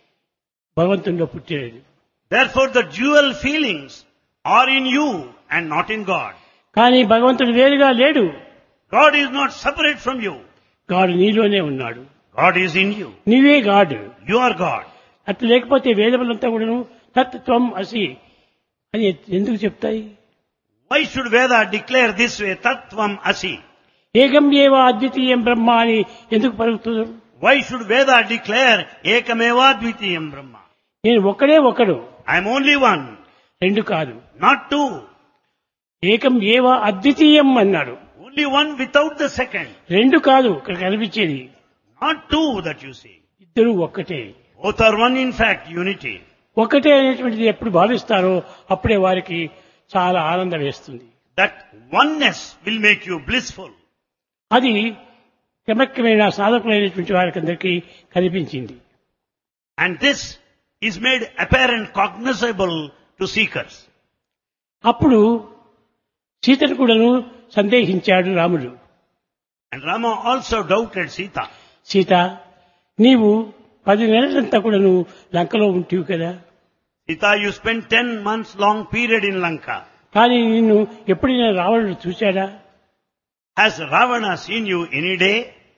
భగవంతునిలో పుట్టినది. Therefore the dual feelings are in you and not in God. కానీ భగవంతుడు వేరుగా లేడు. God is not separate from you. గాడు నీలోనే ఉన్నాడు. God is in you. నీవే గాడు. You are God. అట్లా లేకపోతే వేదములంతా కూడాను తత్వం అసి అని ఎందుకు చెప్తాయి? Why should Veda declare this way, Tattvam Asi? ఏకం ఏవ అద్వితీయం బ్రహ్మ అని ఎందుకు పలుకుతున్నారు? Why should Veda declare Ekameva Dvitiyam Brahma? నేను ఒక్కడే ఒకడు, I am only one, రెండు కాదు. not two. ఏకం ఏవ అద్వితీయం అన్నాడు. Only one without the second. రెండు కాదు ఇక్కడ కనిపించేది, Not two that you see. ఇద్దరు ఒక్కటే. Both are one in fact, unity. ఒకటే అనేటువంటిది ఎప్పుడు భావిస్తారో అప్పుడే వారికి చాలా ఆనందం వేస్తుంది. That oneness will make you blissful. అది క్రమక్రమేణా సాధకులైనటువంటి వారికి అందరికీ కనిపించింది. And this is made apparent, cognizable to seekers. అప్పుడు సీతను కూడాను సందేహించాడు రాముడు. And Rama also doubted Sita. Sita, నీవు పది నెలలంతా కూడాను లంకలో ఉంటివి కదా, Sita, you spent ten months long period in Lanka. కానీ నిన్ను ఎప్పుడైనా రావణుడు చూశాడా? Has Ravana seen you any day?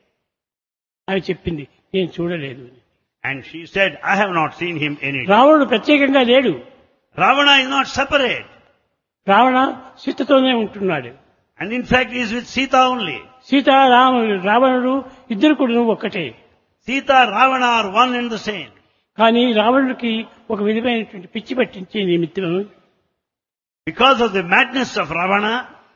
అని చెప్పింది. నేను చూడలేదు. And she said, I have not seen him any day. రావణుడు ప్రత్యేకంగా లేడు. Ravana is not separate. Ravana సీతతోనే ఉంటున్నాడు. And in fact he is with Sita only. Sita రాముడు రావణుడు ఇద్దరు కూడా ఒక్కటే. Sita, Ravana are one and the same. కానీ రావణుడికి ఒక విధమైనటువంటి పిచ్చి పట్టించే నిమిత్తం Because of the madness of Ravana,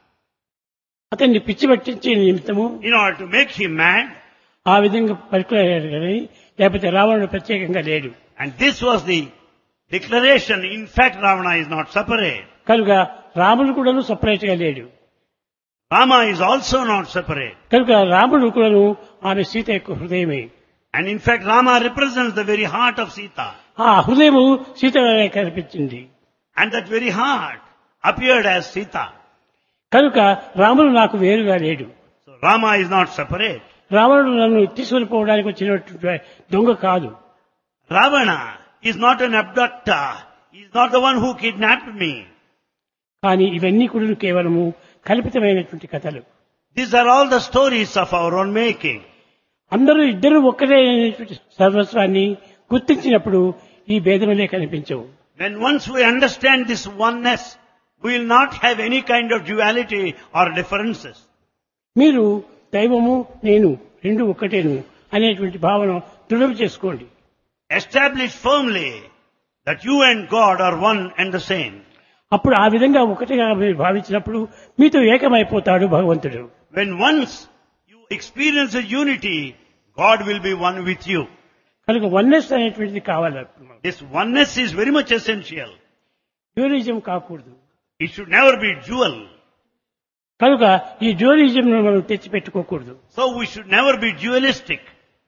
అతన్ని పిచ్చి పట్టించే నిమిత్తము in order to make him mad, ఆ విధంగా పలుకులాడారు కానీ లేకపోతే రావణుడు ప్రత్యేకంగా లేడు. and this was the declaration, in fact Ravana is not separate. కనుక రాముడు కూడాను సపరేట్ గా లేడు. Rama is also not separate. కనుక రాముడు కూడాను ఆమె సీత యొక్క హృదయమే. And in fact Rama represents the very heart of Sita. ఆ హృదయము సీతగానే కనిపించింది. And that very heart appeared as Sita. కనుక రాముడు నాకు వేరుగా లేడు. So Rama is not separate. రావణుడు నన్ను తీసుకొని పోవడానికి వచ్చినటువంటి దొంగ కాదు. Ravana is not an abductor. He is not the one who kidnapped me. కానీ ఇవన్నీ కూడా కేవలము కల్పితమైనటువంటి కథలు. These are all the stories of our own making. అందరూ ఇద్దరు ఒక్కటే అనేటువంటి సర్వస్వాన్ని గుర్తించినప్పుడు ఈ భేదములే కనిపించవు. When once we understand this oneness, we will not have any kind of duality or differences. మీరు దైవము నేను రెండు ఒక్కటేను అనేటువంటి భావన దృఢం చేసుకోండి. Establish firmly that you and God are one and the same. అప్పుడు ఆ విధంగా ఒకటిగా మీరు భావించినప్పుడు మీతో ఏకమైపోతాడు భగవంతుడు. When once you experience a unity, God will be one with you. కనుక వన్నెస్ అనేటువంటిది కావాలి. This oneness is very much essential. Dualism కాకూడదు. It should never be dual. కనుక ఈ డ్యూయలిజం మనం తెచ్చిపెట్టుకోకూడదు. So we should never be dualistic.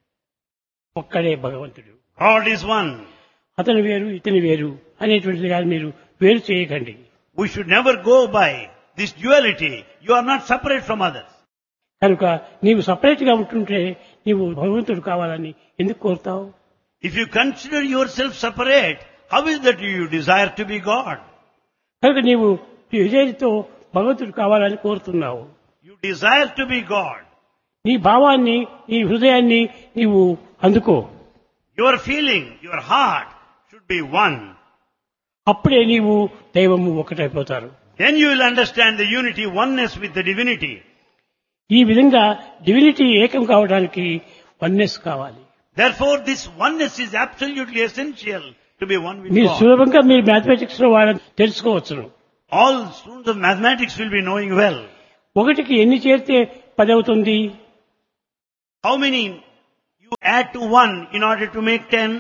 ఒక్కడే భగవంతుడు, God is one. అతను వేరు ఇతని వేరు అనేటువంటిది కానీ మీరు వేరు చేయకండి. We should never go by this duality. You are not separate from others. కనుక నీవు సపరేట్ గా ఉంటుంటే నీవు భగవంతుడు కావాలని ఎందుకు కోరుతావు? If you consider yourself separate, how is that you desire to be God? కనుక నీవు విజయతో భగవంతుడు కావాలని కోరుతున్నావు. You desire to be God. నీ భావాన్ని నీ హృదయాన్ని నీవు అందుకో. Your feeling, your heart should be one. అప్పుడే నీవు దైవము ఒకటైపోతారు. Then you will understand the unity, oneness with the divinity. ఈ విధంగా డివినిటీ ఏకం కావడానికి వన్నెస్ కావాలి. Therefore, this oneness is absolutely essential to be one with మీరు God. సులభంగా మీరు మ్యాథమెటిక్స్ లో వాళ్ళని తెలుసుకోవచ్చును. All students of mathematics will be knowing well. ఒకటికి ఎన్ని చేరితే పది అవుతుంది? How many you add to one in order to make ten?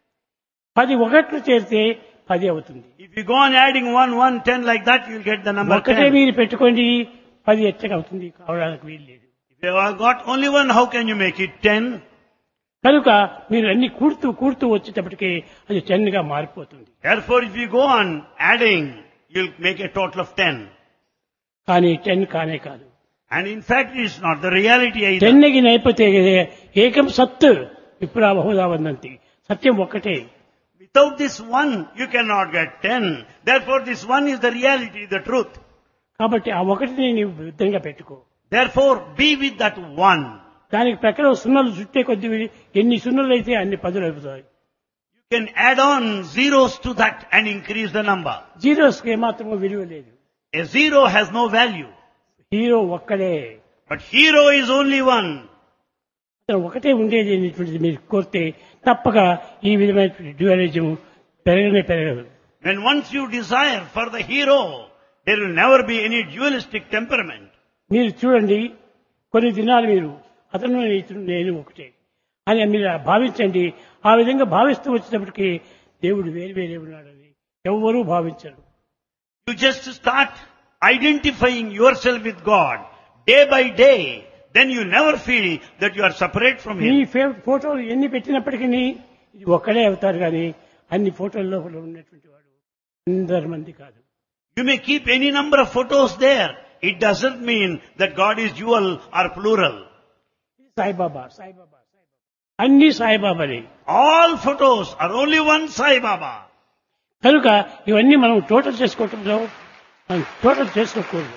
పది ఒకట్లు చేరితే పది అవుతుంది. If you go on adding one, one, ten like that, you will get the number ఒకటే ten. మీరు పెట్టుకోండి, పది ఎచ్చగా అవుతుంది, కావడానికి వీలు లేదు. If you have got only one, how can you make it ten? కనుక మీరు అన్ని కూడుతూ కూడుతూ వచ్చేటప్పటికి అది టెన్ గా మారిపోతుంది. Therefore, if you go on adding, you'll make a total of ten. కానీ టెన్ కానే కాదు. And in fact, it's not the reality either. Ten కి నైపోతే ఏకం సత్ విప్రా బహుదా వందంతి. సత్యం ఒక్కటే. Without this one, you cannot get ten. Therefore, this one is the reality, the truth. కాబట్టి ఆ ఒకటిని నీవు విధంగా పెట్టుకో. Therefore, be with that one. దానికి ప్రకారం సున్నలు చుట్టే కొద్ది ఎన్ని సున్నలు అయితే అన్ని పదులు అయిపోతాయి. You can add on zeros to that and increase the number. Zeros కి ఏమాత్రమూ విలువ లేదు. A zero has no value. Hero ఒక్కడే. But hero is only one. అతను ఒకటే ఉండేది అనేటువంటిది మీరు కోరితే తప్పక ఈ విధమైన డ్యూయలిజం పెరగనే పెరగదు. When once you desire for the hero, there will never be any dualistic temperament. మీరు చూడండి, కొన్ని దినాలు మీరు అతను ఇతను నేను ఒకటే అని మీరు భావించండి. ఆ విధంగా భావిస్తూ వచ్చేటప్పటికి దేవుడు వేరు వేరే ఉన్నాడని ఎవరూ భావించరు. You just start identifying yourself with God day by day. Then you never feel that you are separate from me Him. ఫే- ఫోటోలు ఎన్ని పెట్టినప్పటికీ ఇది ఒక్కడే అవుతారు కానీ అన్ని ఫోటోల్లో ఉన్నటువంటి వాడు అందరి మంది కాదు. You may keep any number of photos there. It doesn't mean that God is dual or plural. Saibaba Saibaba Saibaba అన్ని సాయిబాబానే. All photos are only one Sai Baba. కనుక ఇవన్నీ మనం టోటల్ చేసుకోవటంలో మనం టోటల్ చేసుకోకూడదు.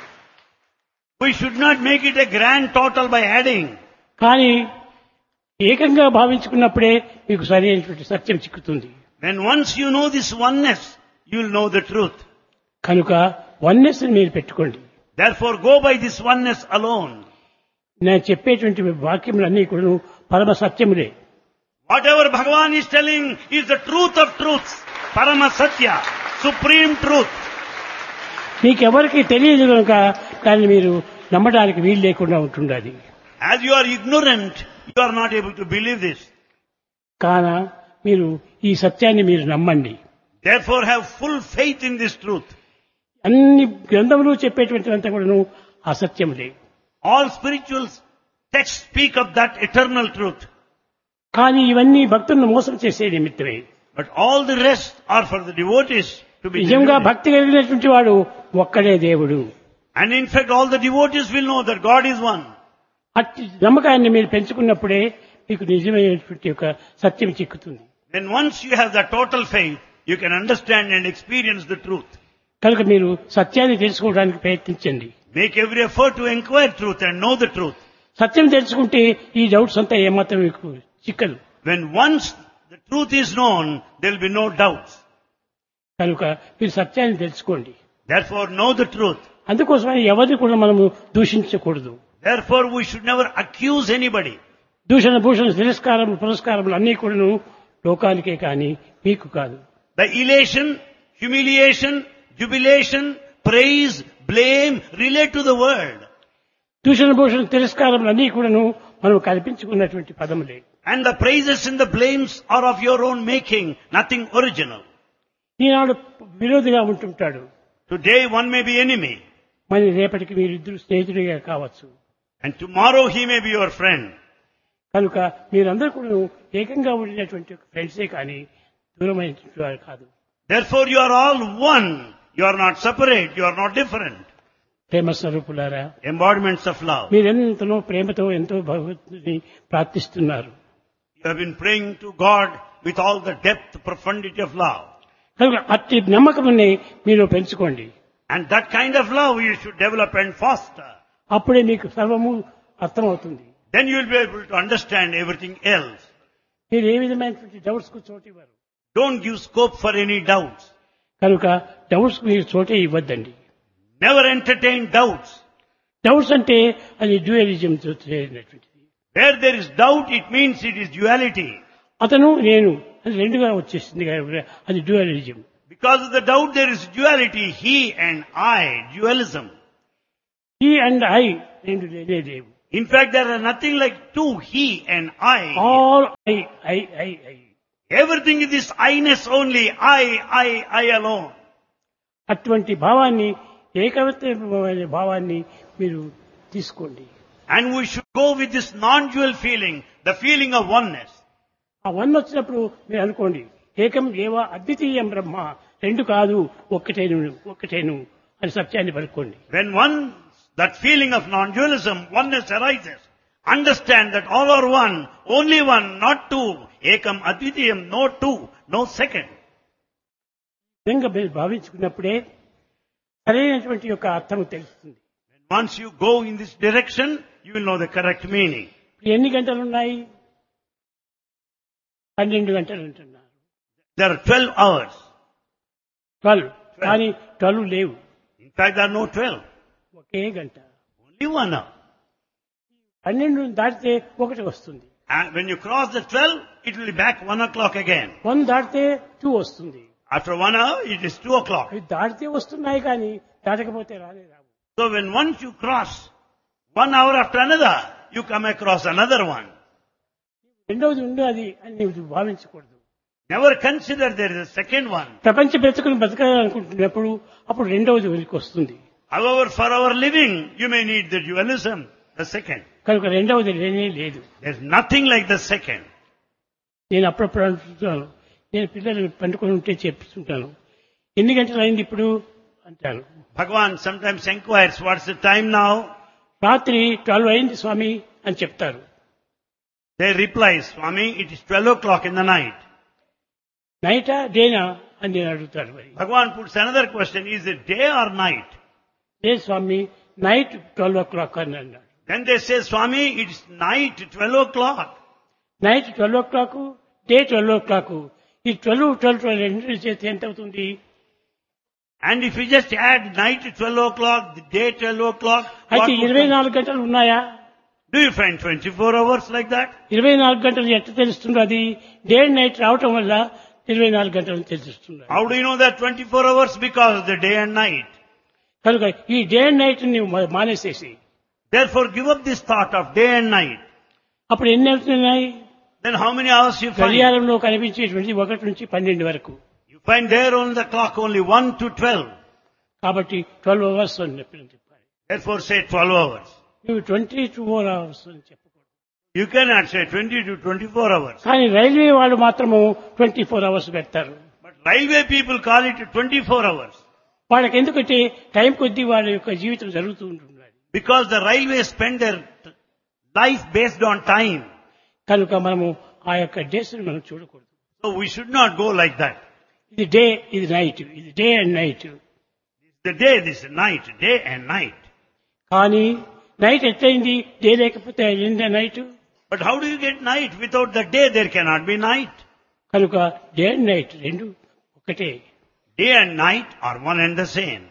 We should not make it a grand total by adding. కానీ ఏకంగా భావించుకున్నప్పుడే మీకు సరైనటువంటి సత్యం చిక్కుతుంది. When once you know this oneness, you will know the truth. కనుక వన్నెస్ మీరు పెట్టుకోండి. Therefore, go by this oneness alone. నేను చెప్పేటువంటి వాక్యములన్నీ కూడా పరమ సత్యములే. Whatever Bhagavan is telling is the truth of truths. Parama Satya, supreme truth. మీకెవరికి తెలియదు కనుక దాన్ని మీరు నమ్మడానికి వీలు లేకుండా ఉంటుండాలి. As you are ignorant, you are not able to believe this. కాన మీరు ఈ సత్యాన్ని మీరు నమ్మండి. Therefore, have full faith in this truth. అన్ని గ్రంథములు చెప్పేటువంటివంతా కూడాను అసత్యములే. All spiritual texts speak of that eternal truth. కానీ ఇవన్నీ భక్తులను మోసం చేసే నిమిత్తమే. But all the rest are for the devotees to be నిజంగా deluded. భక్తి కలిగినటువంటి వాడు ఒక్కడే దేవుడు. And in fact, all the devotees will know that God is one. అట్టి నమ్మకాన్ని మీరు పెంచుకున్నప్పుడే మీకు నిజమైనటువంటి ఒక సత్యం చిక్కుతుంది. Then once you have the total faith, you can understand and experience the truth. కనుక మీరు సత్యాన్ని తెలుసుకోవడానికి ప్రయత్నించండి. Make every effort to inquire truth and know the truth. సత్యం తెలుసుకుంటే ఈ డౌట్స్ అంతా ఏమాత్రం మీకు చిక్కదు. When once the truth is known, there will be no doubts. కనుక మీరు సత్యాన్ని తెలుసుకోండి. Therefore, know the truth. అందుకోసమని ఎవరిని కూడా మనము దూషించకూడదు. Therefore, we should never accuse anybody. దూషణ భూషణ తిరస్కారం పురస్కారములు అన్నీ కూడాను లోకానికే కానీ మీకు కాదు. The elation, humiliation, jubilation, praise, blame relate to the world. దూషణ భూషణ తిరస్కారములు అన్నీ కూడాను మనం కల్పించుకున్నటువంటి పదములే. And the praises and the blames are of your own making, nothing original. Eenadu విరోధిగా ఉంటుంటాడు. Today one may be enemy. మరి రేపటికి మీరిద్దరు స్నేహితుడిగా కావచ్చు. And tomorrow he may be your friend. కనుక మీరందరూ కూడా ఏకంగా ఉండినటువంటి ఫ్రెండ్సే కానీ దూరమైనటువంటి వారు కాదు. Therefore you are all one. You are not separate. You are not different. ప్రేమ స్వరూపులారా, Embodiments of love. మీరెంతనో ప్రేమతో ఎంతో భగవంతుని ప్రార్థిస్తున్నారు. You have been praying to God with all the depth, profundity of love. కనుక అట్టి నమ్మకముని మీరు పెంచుకోండి. And that kind of love you should develop and foster. అప్పుడే మీకు సర్వము అర్థమవుతుంది. Then you will be able to understand everything else. మీరు ఏ విధమైనటువంటి డౌట్స్ కు చోటు ఇవ్వరు. Don't give scope for any doubts. కనుక డౌట్స్ కు మీరు చోటే ఇవ్వద్దండి. Never entertain doubts. డౌట్స్ అంటే అది డ్యూయలిజం తో చేరినటువంటిది. Where there is doubt, it means it is duality. అతను నేను అది రెండుగా వచ్చేసింది కాబట్టి అది dualism. Because of the doubt, there is duality. He and I, dualism. He and I రెండు లేనే లేవు. In fact, there are nothing like two, he and I. All I I I I. Everything is this I-ness only. I, I, I alone. అటువంటి భావాన్ని ఏకవత్వమైన భావాన్ని మీరు తీసుకోండి. And we should go with this non-dual feeling, the feeling of oneness. ఆ one వచ్చినప్పుడు మీరు అనుకోండి, ఏకం ఏవ అద్వితీయం బ్రహ్మ, రెండు కాదు ఒక్కటేను ఒక్కటేను అని సత్యాన్ని పలుకోండి. When one, that feeling of non-dualism, oneness arises, understand that all are one, only one, not two. Ekam advitiyam, no two, no second. విధంగా మీరు భావించుకున్నప్పుడే సరైనటువంటి యొక్క అర్థం తెలుస్తుంది. Once you go in this direction, you will know the correct meaning. ఎన్ని గంటలు ఉన్నాయి? పన్నెండు గంటలు అంటున్నారు. There are twelve hours. Twelve కానీ ట్వెల్వ్ లేవు. In fact, there are no twelve. ఒకే గంట. Only one hour. పన్నెండు దాటితే ఒకటి వస్తుంది. And when you cross the twelve, it will be back one o'clock again. One దాటితే టూ వస్తుంది. After one hour, it is two o'clock. అవి దాటితే వస్తున్నాయి కానీ దాటకపోతే రానే రావు. So when once you cross one hour after another, you come across another one. రెండవది ఉండదు అని నీవు భావించకూడదు. Never consider there is a second one. ప్రపంచ బ్రతుకుని బతకాలనుకుంటున్నప్పుడు అప్పుడు రెండవది వెలికి వస్తుంది. However, for our living, you may need the dualism, the second. కనుక రెండవది లేనే లేదు. There is nothing like the second. నేను అప్పుడప్పుడు అనుకుంటున్నాను, నేను పిల్లలు పండుకొని ఉంటే చెప్తుంటాను, ఎన్ని గంటలు అయింది ఇప్పుడు అంటాను. Bhagavan sometimes inquires, what's the time now? రాత్రి ట్వెల్వ్ అయింది స్వామి అని చెప్తారు. They reply, Swami, it is twelve o'clock in the night. నైటా డేనా అని నేను అడుగుతాను. మరి Bhagavan puts another question, is it day or night? A Swamy night twelve oh clock అని అన్నాడు. Then they say, Swami, it is night, twelve o'clock. Night twelve oh clock, day twelve oh clock. ఈ twelve twelve twelve రెండు చేస్తే ఎంత అవుతుంది? And if you just add night twelve o'clock, the day twelve o'clock, అయితే what would ఇరవై come? నాలుగు గంటలు ఉన్నాయా? Do you find twenty-four hours like that? ఇరవై నాలుగు గంటలు ఎట్లా తెలుస్తుంది? అది డే అండ్ నైట్ రావటం వల్ల ఇరవై నాలుగు గంటలు తెలుస్తుంది. How do you know that twenty-four hours? Because of the day and night. కనుక ఈ డే అండ్ నైట్ ని మానేసేసి Therefore, give up this thought of day and night. అప్పుడు ఎన్ని అవుతున్నాయి? Then how many hours you find? గడియారంలో కనిపించేటువంటి ఒకటి నుంచి పన్నెండు వరకు. You find there on the clock only one to twelve. కాబట్టి ట్వెల్వ్ అవర్స్ అని చెప్పి చెప్పాలి. Therefore, say twelve hours. నువ్వు ట్వంటీ టూ ఫోర్ అవర్స్ అని చెప్పకూడదు. You cannot say twenty to twenty-four hours. కానీ రైల్వే వాళ్ళు మాత్రము ట్వంటీ ఫోర్ అవర్స్ పెడతారు. But railway people call it twenty-four hours. వాళ్ళకి ఎందుకంటే టైం కొద్దీ వాళ్ళ యొక్క జీవితం జరుగుతూ ఉంటుంది. Because the railways spend their life based on time. కనుక మనము ఆ యొక్క డేస్ మనం చూడకూడదు. So we should not go like that. ఇది డే, ఇది నైట్, ఇది day and night. The day, this is night, day and night. కానీ నైట్ ఎట్లయింది? డే లేకపోతే అయిందా night? But how do you get night? Without the day, there cannot be night. కనుక day and night రెండు ఒకటే. Day and night are one and the same.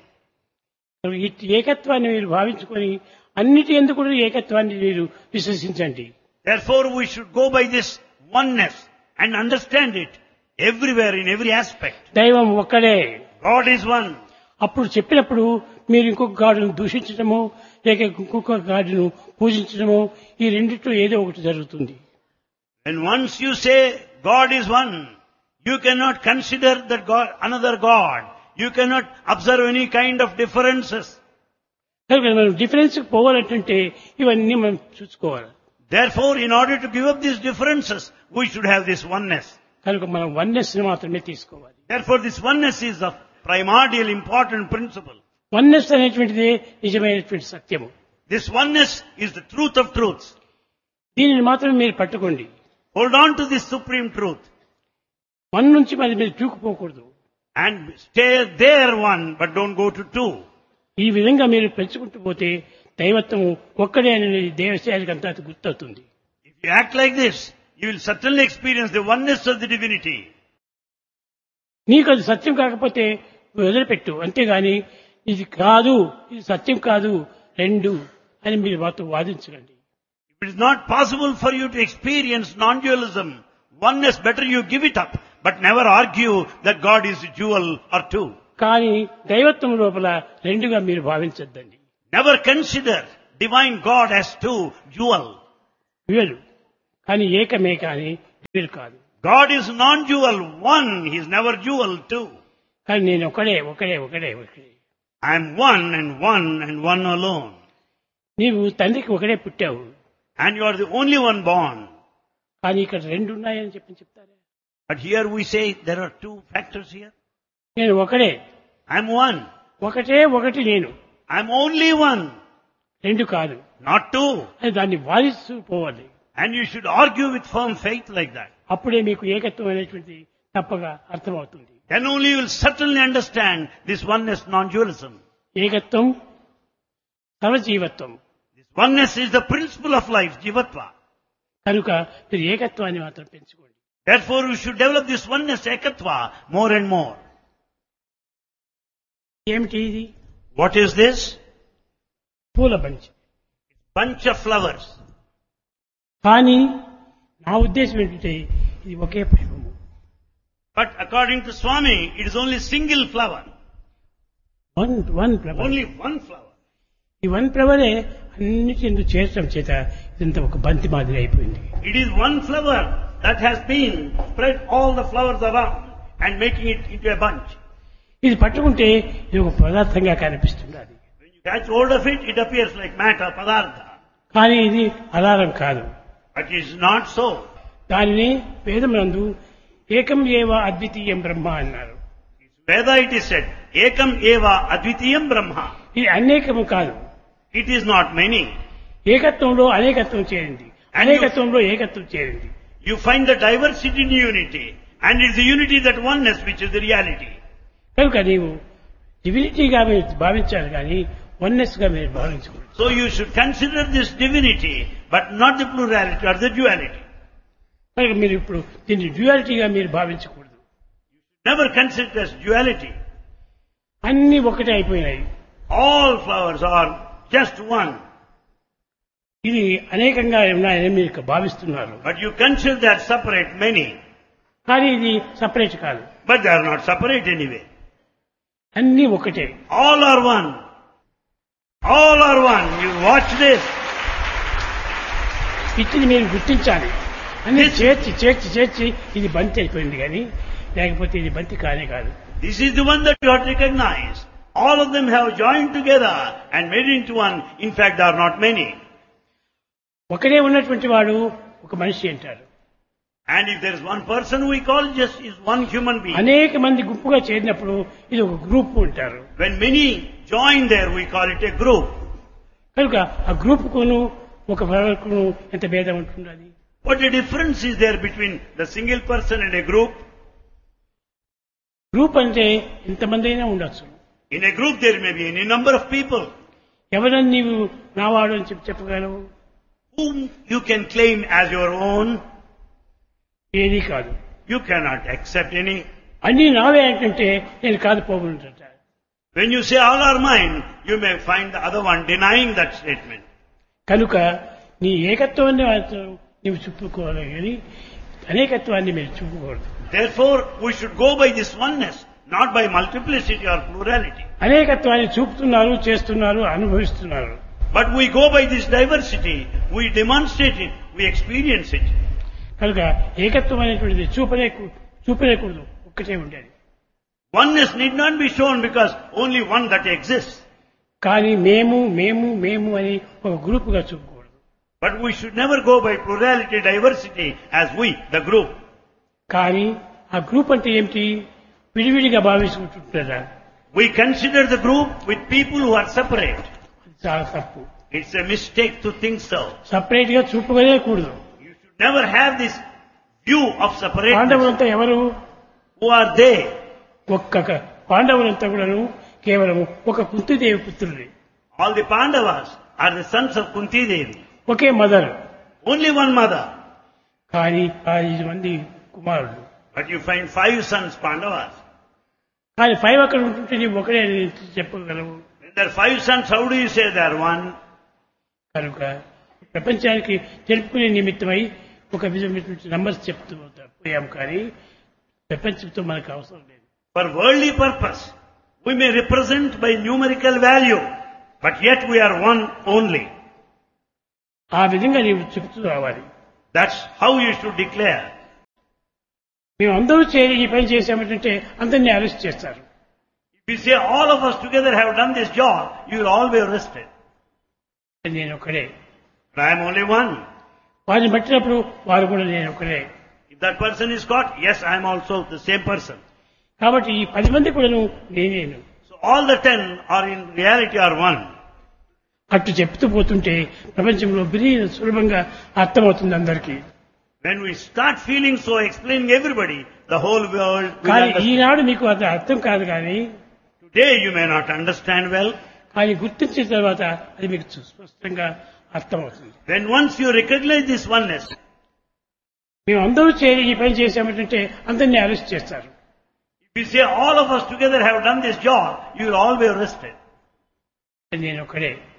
ఈ ఏకత్వాన్ని మీరు భావించుకొని అన్నిటి ఎందుకు కూడా ఏకత్వాన్ని మీరు విశ్వసించండి. Therefore, we should go by this oneness and understand it everywhere in every aspect. దైవం ఒక్కడే. God is one. అప్పుడు చెప్పినప్పుడు మీరు ఇంకొక గాడును దూషించడము లేక ఇంకొక గాడును పూజించడము ఈ రెండిట్లో ఏదో ఒకటి జరుగుతుంది. And once you say God is one, you cannot consider that God, another God. You cannot observe any kind of differences. కనుక మనం డిఫరెన్స్ పోవాలంటే ఇవన్నీ మనం చూసుకోవాలి. Therefore, in order to give up these differences, we should have this oneness. కనుక మనం oneness ని మాత్రమే తీసుకోవాలి. Therefore, this oneness is the primordial important principle. Oneness అనేటువంటిది నిజమైనటువంటి సత్యము. This oneness is the truth of truths. దీనిని మాత్రం మీరు పట్టుకోండి. Hold on to this supreme truth. One నుంచి మరి మీరు దూకుపోకూడదు. And stay there one, but don't go to two. ఈ విధంగా మీరు పెంచుకుంటూ పోతే దైవత్వము ఒక్కడే అనేది దేవశాలకు అంతా గుర్తవుతుంది. If you act like this, you will certainly experience the oneness of the divinity. నీకు అది సత్యం కాకపోతే వదిలిపెట్టు, అంతేగాని ఇది కాదు, ఇది సత్యం కాదు రెండు అని మీరు మాతో వాదించకండి. If it is not possible for you to experience non-dualism, oneness, better you give it up, but never argue that God is a jewel or two. కానీ దైవత్వం లోపల రెండుగా మీరు భావించద్దండి. Never consider divine God as two jewel. వేరు కానీ ఏకమే కానీ వేరు కాదు. God is non-jewel, one. He is never jewel, two. కానీ నేను ఒకడే ఒకడే ఒకడే ఒకడే. I am one and one and one alone. నీవు తండ్రికి ఒకడే పుట్టావు. And you are the only one born. కానీ ఇక్కడ రెండు ఉన్నాయని చెప్పి చెప్తారా? But here we say there are two factors here. నేను ఒకడే. I am one. ఒకటే ఒకటి నేను. I am only one. రెండు కాదు. Not two. అది దాన్ని వాదిస్తూ పోవాలి. And you should argue with firm faith like that. అప్పుడే మీకు ఏకత్వం అనేటువంటి తప్పగా అర్థమవుతుంది. Then only you will certainly understand this oneness, non-dualism. ఏకత్వం సర్వజీవత్వం. This oneness is the principle of life, jivatva. కనుక మీరు ఏకత్వాన్ని మాత్రం పెంచుకోండి. Therefore, you should develop this oneness, ekatva, more and more. ఏమిటి ఇది? What is this? పూల బంచ్. Bunch of flowers. కానీ నా ఉద్దేశం ఏంటంటే ఇది ఒకే పుష్పము. But according to Swami, it is only single flower. One one flower. Only one flower. ఈ వన్ ఫ్లవరే అన్నిటి ఎందుకు చేర్చడం చేత ఇదంతా ఒక బంతి మాదిరి అయిపోయింది. It is one flower that has been spread all the flowers around and making it into a bunch. ఇది పట్టుకుంటే ఇది ఒక పదార్థంగా కనిపిస్తున్నది. When you catch hold of it, it appears like matter, padartha. కానీ ఇది అలారం కాదు. But it is not so. దానిని వేదమునందు ఏకం ఏవ అద్వితీయం బ్రహ్మ అన్నారు. Veda it is said, ekam eva advitiyam brahma. ఇది అనేకము కాదు. It is not many. ఏకత్వంలో అనేకత్వం చేరింది, అనేకత్వంలో ఏకత్వం చేరింది. You find the diversity in unity, and it is the unity, that oneness, which is the reality. కనుక నీవు డివినిటీగా మీరు భావించాలి కానీ వన్నెస్ గా మీరు భావించకూడదు. So you should consider this divinity, but not the plurality or the duality. కనుక మీరు ఇప్పుడు దీన్ని డ్యూయాలిటీగా మీరు భావించకూడదు. Never consider it as duality. అన్ని ఒకటే అయిపోయినాయి. All flowers are just one. ఇది అనేకంగా ఉన్నాయని మీరు భావిస్తున్నారు. But you consider that separate many. కానీ ఇది సపరేట్ కాదు. But they are not separate anyway. అన్ని ఒకటే. All are one. All are one. You watch this. ఇచ్చిని మీరు గుర్తించాలి. అన్ని చేర్చి చేర్చి చేర్చి ఇది బంతి అయిపోయింది కానీ లేకపోతే ఇది బంతి కానే కాదు. This is the one that you have to recognize. All of them have joined together and made it into one. In fact, there are not many. ఒకడే ఉన్నటువంటి వాడు ఒక మనిషి అంటారు. And if there is one person, we call just is one human being. అనేక మంది గుంపుగా చేరినప్పుడు ఇది ఒక గ్రూప్ అంటారు. When many join there, we call it a group. కనుక ఆ గ్రూప్ కును ఒక ఫ్లవర్కును ఎంత భేదం ఉంటున్నది. What a difference is there between the single person and a group? Group అంటే ఇంతమంది అయినా ఉండొచ్చు. In a group, there may be any number of people. ఎవరని నీవు నావాడు అని చెప్పి చెప్పగలవు? Whom you can claim as your own? ఏది కాదు. You cannot accept any. అన్ని నావే అంటే నేను కాదు పోగుంటాట. When you say all are mine, you may find the other one denying that statement. కనుక నీ ఏకత్వాన్ని నీవు చూపుకోవాలి కానీ అనేకత్వాన్ని మీరు చూపకూడదు. Therefore, we should go by this oneness, not by multiplicity or plurality. అనేకత్వాన్ని చూపుతున్నారు, చేస్తున్నారు, అనుభవిస్తున్నారు. But we go by this diversity, we demonstrate it, we experience it. కనుక ఏకత్వం అనేటువంటిది చూపలేకు చూపలేకూడదు, ఒక్కటే ఉండేది. Oneness need not be shown because only one that exists. కానీ మేము మేము మేము అని ఒక గ్రూపుగా చూపకూడదు. But we should never go by plurality, diversity as we, the group. కానీ ఆ గ్రూప్ అంటే ఏమిటి? విడివిడిగా భావించుకుంటుంటారా? We consider the group with people who are separate. చాలా తప్పు. It's a mistake to think so. Separate గా చూపగలే కూడదు. You should never have this view of separateness. పాండవులంతా ఎవరు? Who are they? ఒక్క పాండవులంతా కూడాను కేవలం ఒక Kunti Devi పుత్రులే. All the Pandavas are the sons of Kunti Devi. Okay mother. Only one mother. కానీ ఐదు మంది కుమారులు. But you find five sons Pandavas. కానీ ఫైవ్ అక్కడ ఉంటుంటే నీవు ఒకడే అని చెప్పగలవు. When there are five sons, how do you say they are one? కనుక ప్రపంచానికి తెలుపుకునే నిమిత్తమై ఒక విధమైనటువంటి నంబర్స్ చెప్తూ పోయాం. కానీ ప్రపంచంతో మనకు అవసరం లేదు. For worldly purpose, we may represent by numerical value, but yet we are one only. ఆ విధంగా నీవు చెప్తూ రావాలి. That's how you should declare. మేము అందరూ చేరి ఈ పని చేసామంటే అందరినీ అరెస్ట్ చేస్తారు. If you say all of us together have done this job, you will all be arrested. నేను ఒకడే. But I am only one. వారిని పట్టినప్పుడు వారు కూడా నేను ఒకడే. If that person is caught, yes, I am also the same person. కాబట్టి ఈ పది మంది కూడా నేనేను. So all the ten are in reality are one. అట్టు చెప్తూ పోతుంటే ప్రపంచంలో బిరి సులభంగా అర్థమవుతుంది అందరికీ. When we start feeling so, explaining everybody, the whole world will కానీ understand. ఈనాడు మీకు అది అర్థం కాదు. కానీ Today you may not understand well. కానీ గుర్తించిన తర్వాత అది మీకు స్పష్టంగా అర్థమవుతుంది. When once you recognize this oneness, మేము అందరూ చేరి ఈ పని చేసామంటే అందరినీ అరెస్ట్ చేస్తారు. if you say all of us together have done this job, you will all be arrested. నేను ఒకడే.